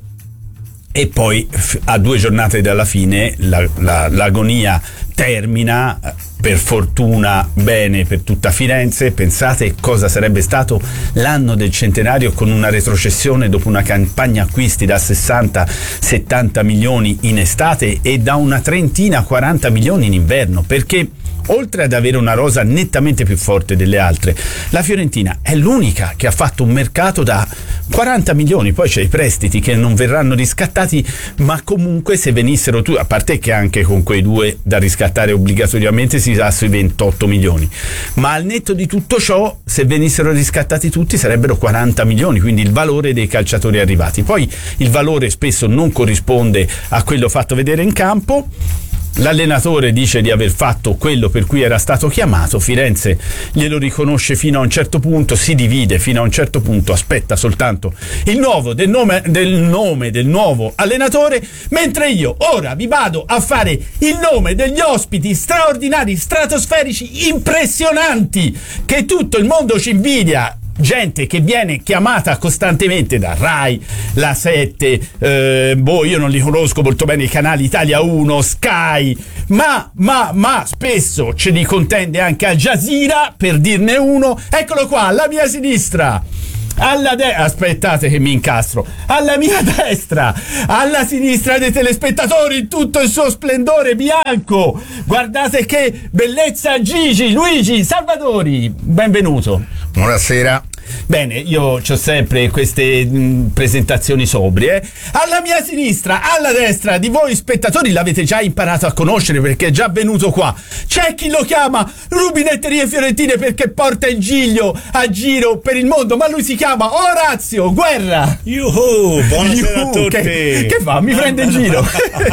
E poi a due giornate dalla fine la, la, l'agonia termina, per fortuna bene per tutta Firenze. Pensate cosa sarebbe stato l'anno del centenario con una retrocessione dopo una campagna acquisti da sessanta settanta milioni in estate e da una trentina quaranta milioni in inverno, perché oltre ad avere una rosa nettamente più forte delle altre, la Fiorentina è l'unica che ha fatto un mercato da quaranta milioni, poi c'è i prestiti che non verranno riscattati, ma comunque se venissero tu, a parte che anche con quei due da riscattare obbligatoriamente si sa sui ventotto milioni, ma al netto di tutto ciò, se venissero riscattati tutti sarebbero quaranta milioni, quindi il valore dei calciatori arrivati. Poi il valore spesso non corrisponde a quello fatto vedere in campo. L'allenatore dice di aver fatto quello per cui era stato chiamato, Firenze glielo riconosce fino a un certo punto, si divide fino a un certo punto, aspetta soltanto il nuovo del nome del nome del nuovo allenatore, mentre io ora vi vado a fare il nome degli ospiti straordinari, stratosferici, impressionanti, che tutto il mondo ci invidia. Gente che viene chiamata costantemente da Rai, La sette, eh, boh, io non li conosco molto bene, i canali Italia uno, Sky, ma, ma, ma spesso ce li contende anche Al Jazeera, per dirne uno. Eccolo qua, alla mia sinistra, alla destra, aspettate che mi incastro, alla mia destra, alla sinistra dei telespettatori in tutto il suo splendore bianco, guardate che bellezza, Gigi, Luigi Salvadori, benvenuto. Buonasera. Bene, io ho sempre queste mh, presentazioni sobrie. Alla mia sinistra, alla destra di voi spettatori, l'avete già imparato a conoscere perché è già venuto qua. C'è chi lo chiama Rubinetterie Fiorentine perché porta il giglio a giro per il mondo, ma lui si chiama Orazio Guerra. Yuhu, buonasera Yuhu, a tutti. Che, che fa? Mi prende in giro.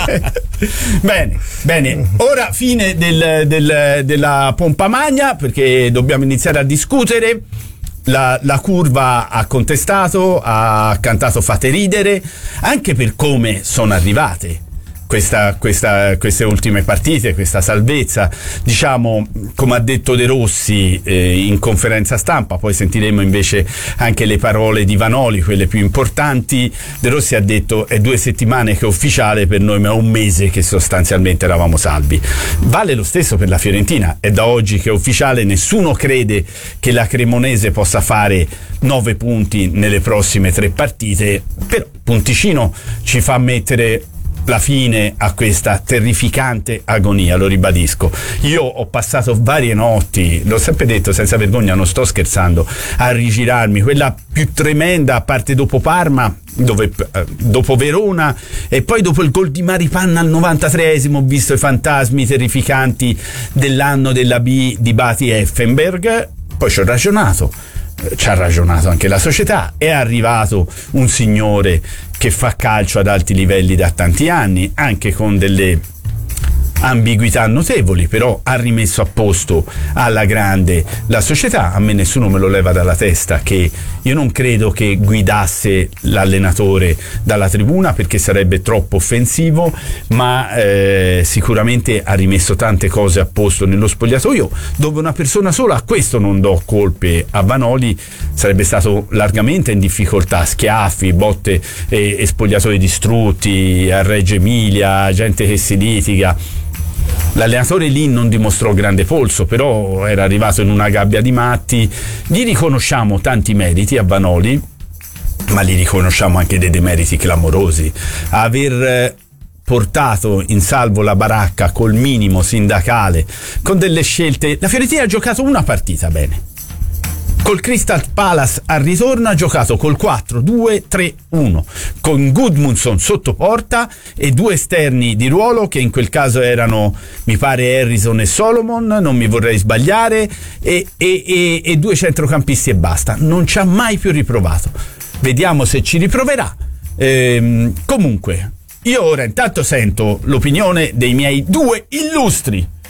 Bene, bene. Ora fine del, del, della pompa magna, perché dobbiamo iniziare a discutere. La, la curva ha contestato, ha cantato fate ridere, anche per come sono arrivate questa, questa, queste ultime partite, questa salvezza. Diciamo, come ha detto De Rossi eh, in conferenza stampa, poi sentiremo invece anche le parole di Vanoli, quelle più importanti. De Rossi ha detto è due settimane che è ufficiale per noi, ma è un mese che sostanzialmente eravamo salvi. Vale lo stesso per la Fiorentina, è da oggi che è ufficiale, nessuno crede che la Cremonese possa fare nove punti nelle prossime tre partite, però Punticino ci fa mettere la fine a questa terrificante agonia, lo ribadisco. Io ho passato varie notti, l'ho sempre detto senza vergogna, non sto scherzando, a rigirarmi, quella più tremenda, a parte dopo Parma, dove, eh, dopo Verona e poi dopo il gol di Maripanna al novantatreesimo ho visto i fantasmi terrificanti dell'anno della B di Bati Effenberg. Poi ci ho ragionato, ci ha ragionato anche la società, è arrivato un signore che fa calcio ad alti livelli da tanti anni, anche con delle ambiguità notevoli, però ha rimesso a posto alla grande la società. A me nessuno me lo leva dalla testa che io non credo che guidasse l'allenatore dalla tribuna, perché sarebbe troppo offensivo, ma eh, sicuramente ha rimesso tante cose a posto nello spogliatoio, dove una persona sola, a questo non do colpe a Vanoli, sarebbe stato largamente in difficoltà. Schiaffi, botte e, e spogliatoi distrutti a Reggio Emilia, gente che si litiga. L'allenatore lì non dimostrò grande polso, però era arrivato in una gabbia di matti. Gli riconosciamo tanti meriti a Vanoli, ma gli riconosciamo anche dei demeriti clamorosi. Aver portato in salvo la baracca col minimo sindacale, con delle scelte. La Fiorentina ha giocato una partita bene. Col Crystal Palace al ritorno ha giocato col quattro due tre uno, con Gudmundsson sotto porta e due esterni di ruolo, che in quel caso erano, mi pare, Harrison e Solomon, non mi vorrei sbagliare, e, e, e, e due centrocampisti e basta. Non ci ha mai più riprovato. Vediamo se ci riproverà. Ehm, comunque, io ora intanto sento l'opinione dei miei due illustri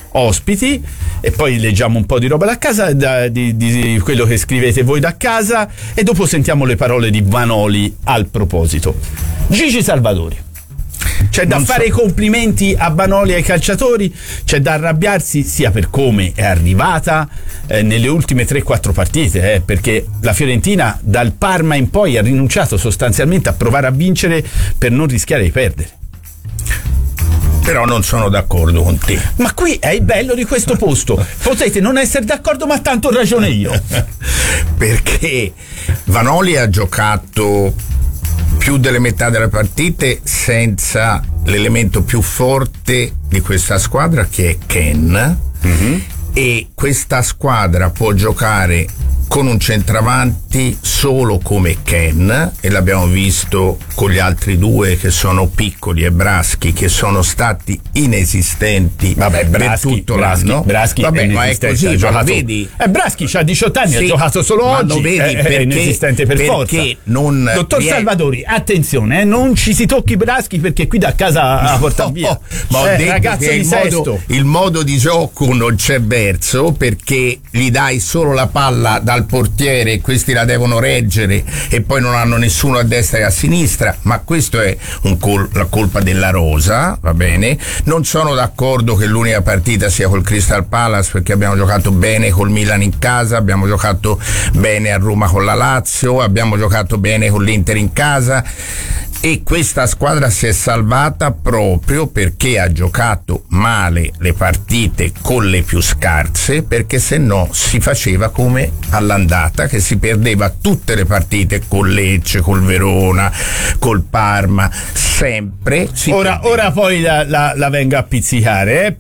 ospiti e poi leggiamo un po' di roba da casa, da, di, di quello che scrivete voi da casa, e dopo sentiamo le parole di Vanoli al proposito. Gigi Salvatori. C'è da non fare so. i complimenti a Vanoli e ai calciatori, c'è da arrabbiarsi sia per come è arrivata eh, nelle ultime tre quattro partite, eh, perché la Fiorentina dal Parma in poi ha rinunciato sostanzialmente a provare a vincere per non rischiare di perdere. Però non sono d'accordo con te. Ma qui è il bello di questo posto. Potete non essere d'accordo, ma tanto ho ragione io. Perché Vanoli ha giocato più delle metà delle partite senza l'elemento più forte di questa squadra, che è Ken. Mm-hmm. E questa squadra può giocare con un centravanti solo come Ken, e l'abbiamo visto con gli altri due che sono Piccoli e Braschi, che sono stati inesistenti. Vabbè, Braschi, per tutto Braschi, l'anno. Braschi Vabbè, è ma è così, ha ma giocato, vedi? Eh, Braschi c'ha diciotto anni, sì, ha giocato solo oggi, lo vedi, è, perché, è inesistente per perché forza. Non Dottor riesce... Salvatori, attenzione, eh, non ci si tocchi Braschi, perché qui da casa la porta no, via. Ma ho eh, detto ragazzo che di il sesto. modo, il modo di gioco non c'è verso, perché gli dai solo la palla dal portiere e questi la devono reggere e poi non hanno nessuno a destra e a sinistra, ma questo è un col- la colpa della rosa, va bene. Non sono d'accordo che l'unica partita sia col Crystal Palace, perché abbiamo giocato bene col Milan in casa, abbiamo giocato bene a Roma con la Lazio, abbiamo giocato bene con l'Inter in casa, e questa squadra si è salvata proprio perché ha giocato male le partite con le più scarse, perché se no si faceva come all'andata, che si perdeva tutte le partite con Lecce, col Verona, col Parma, sempre si ora, ora poi la, la, la venga a pizzicare, eh?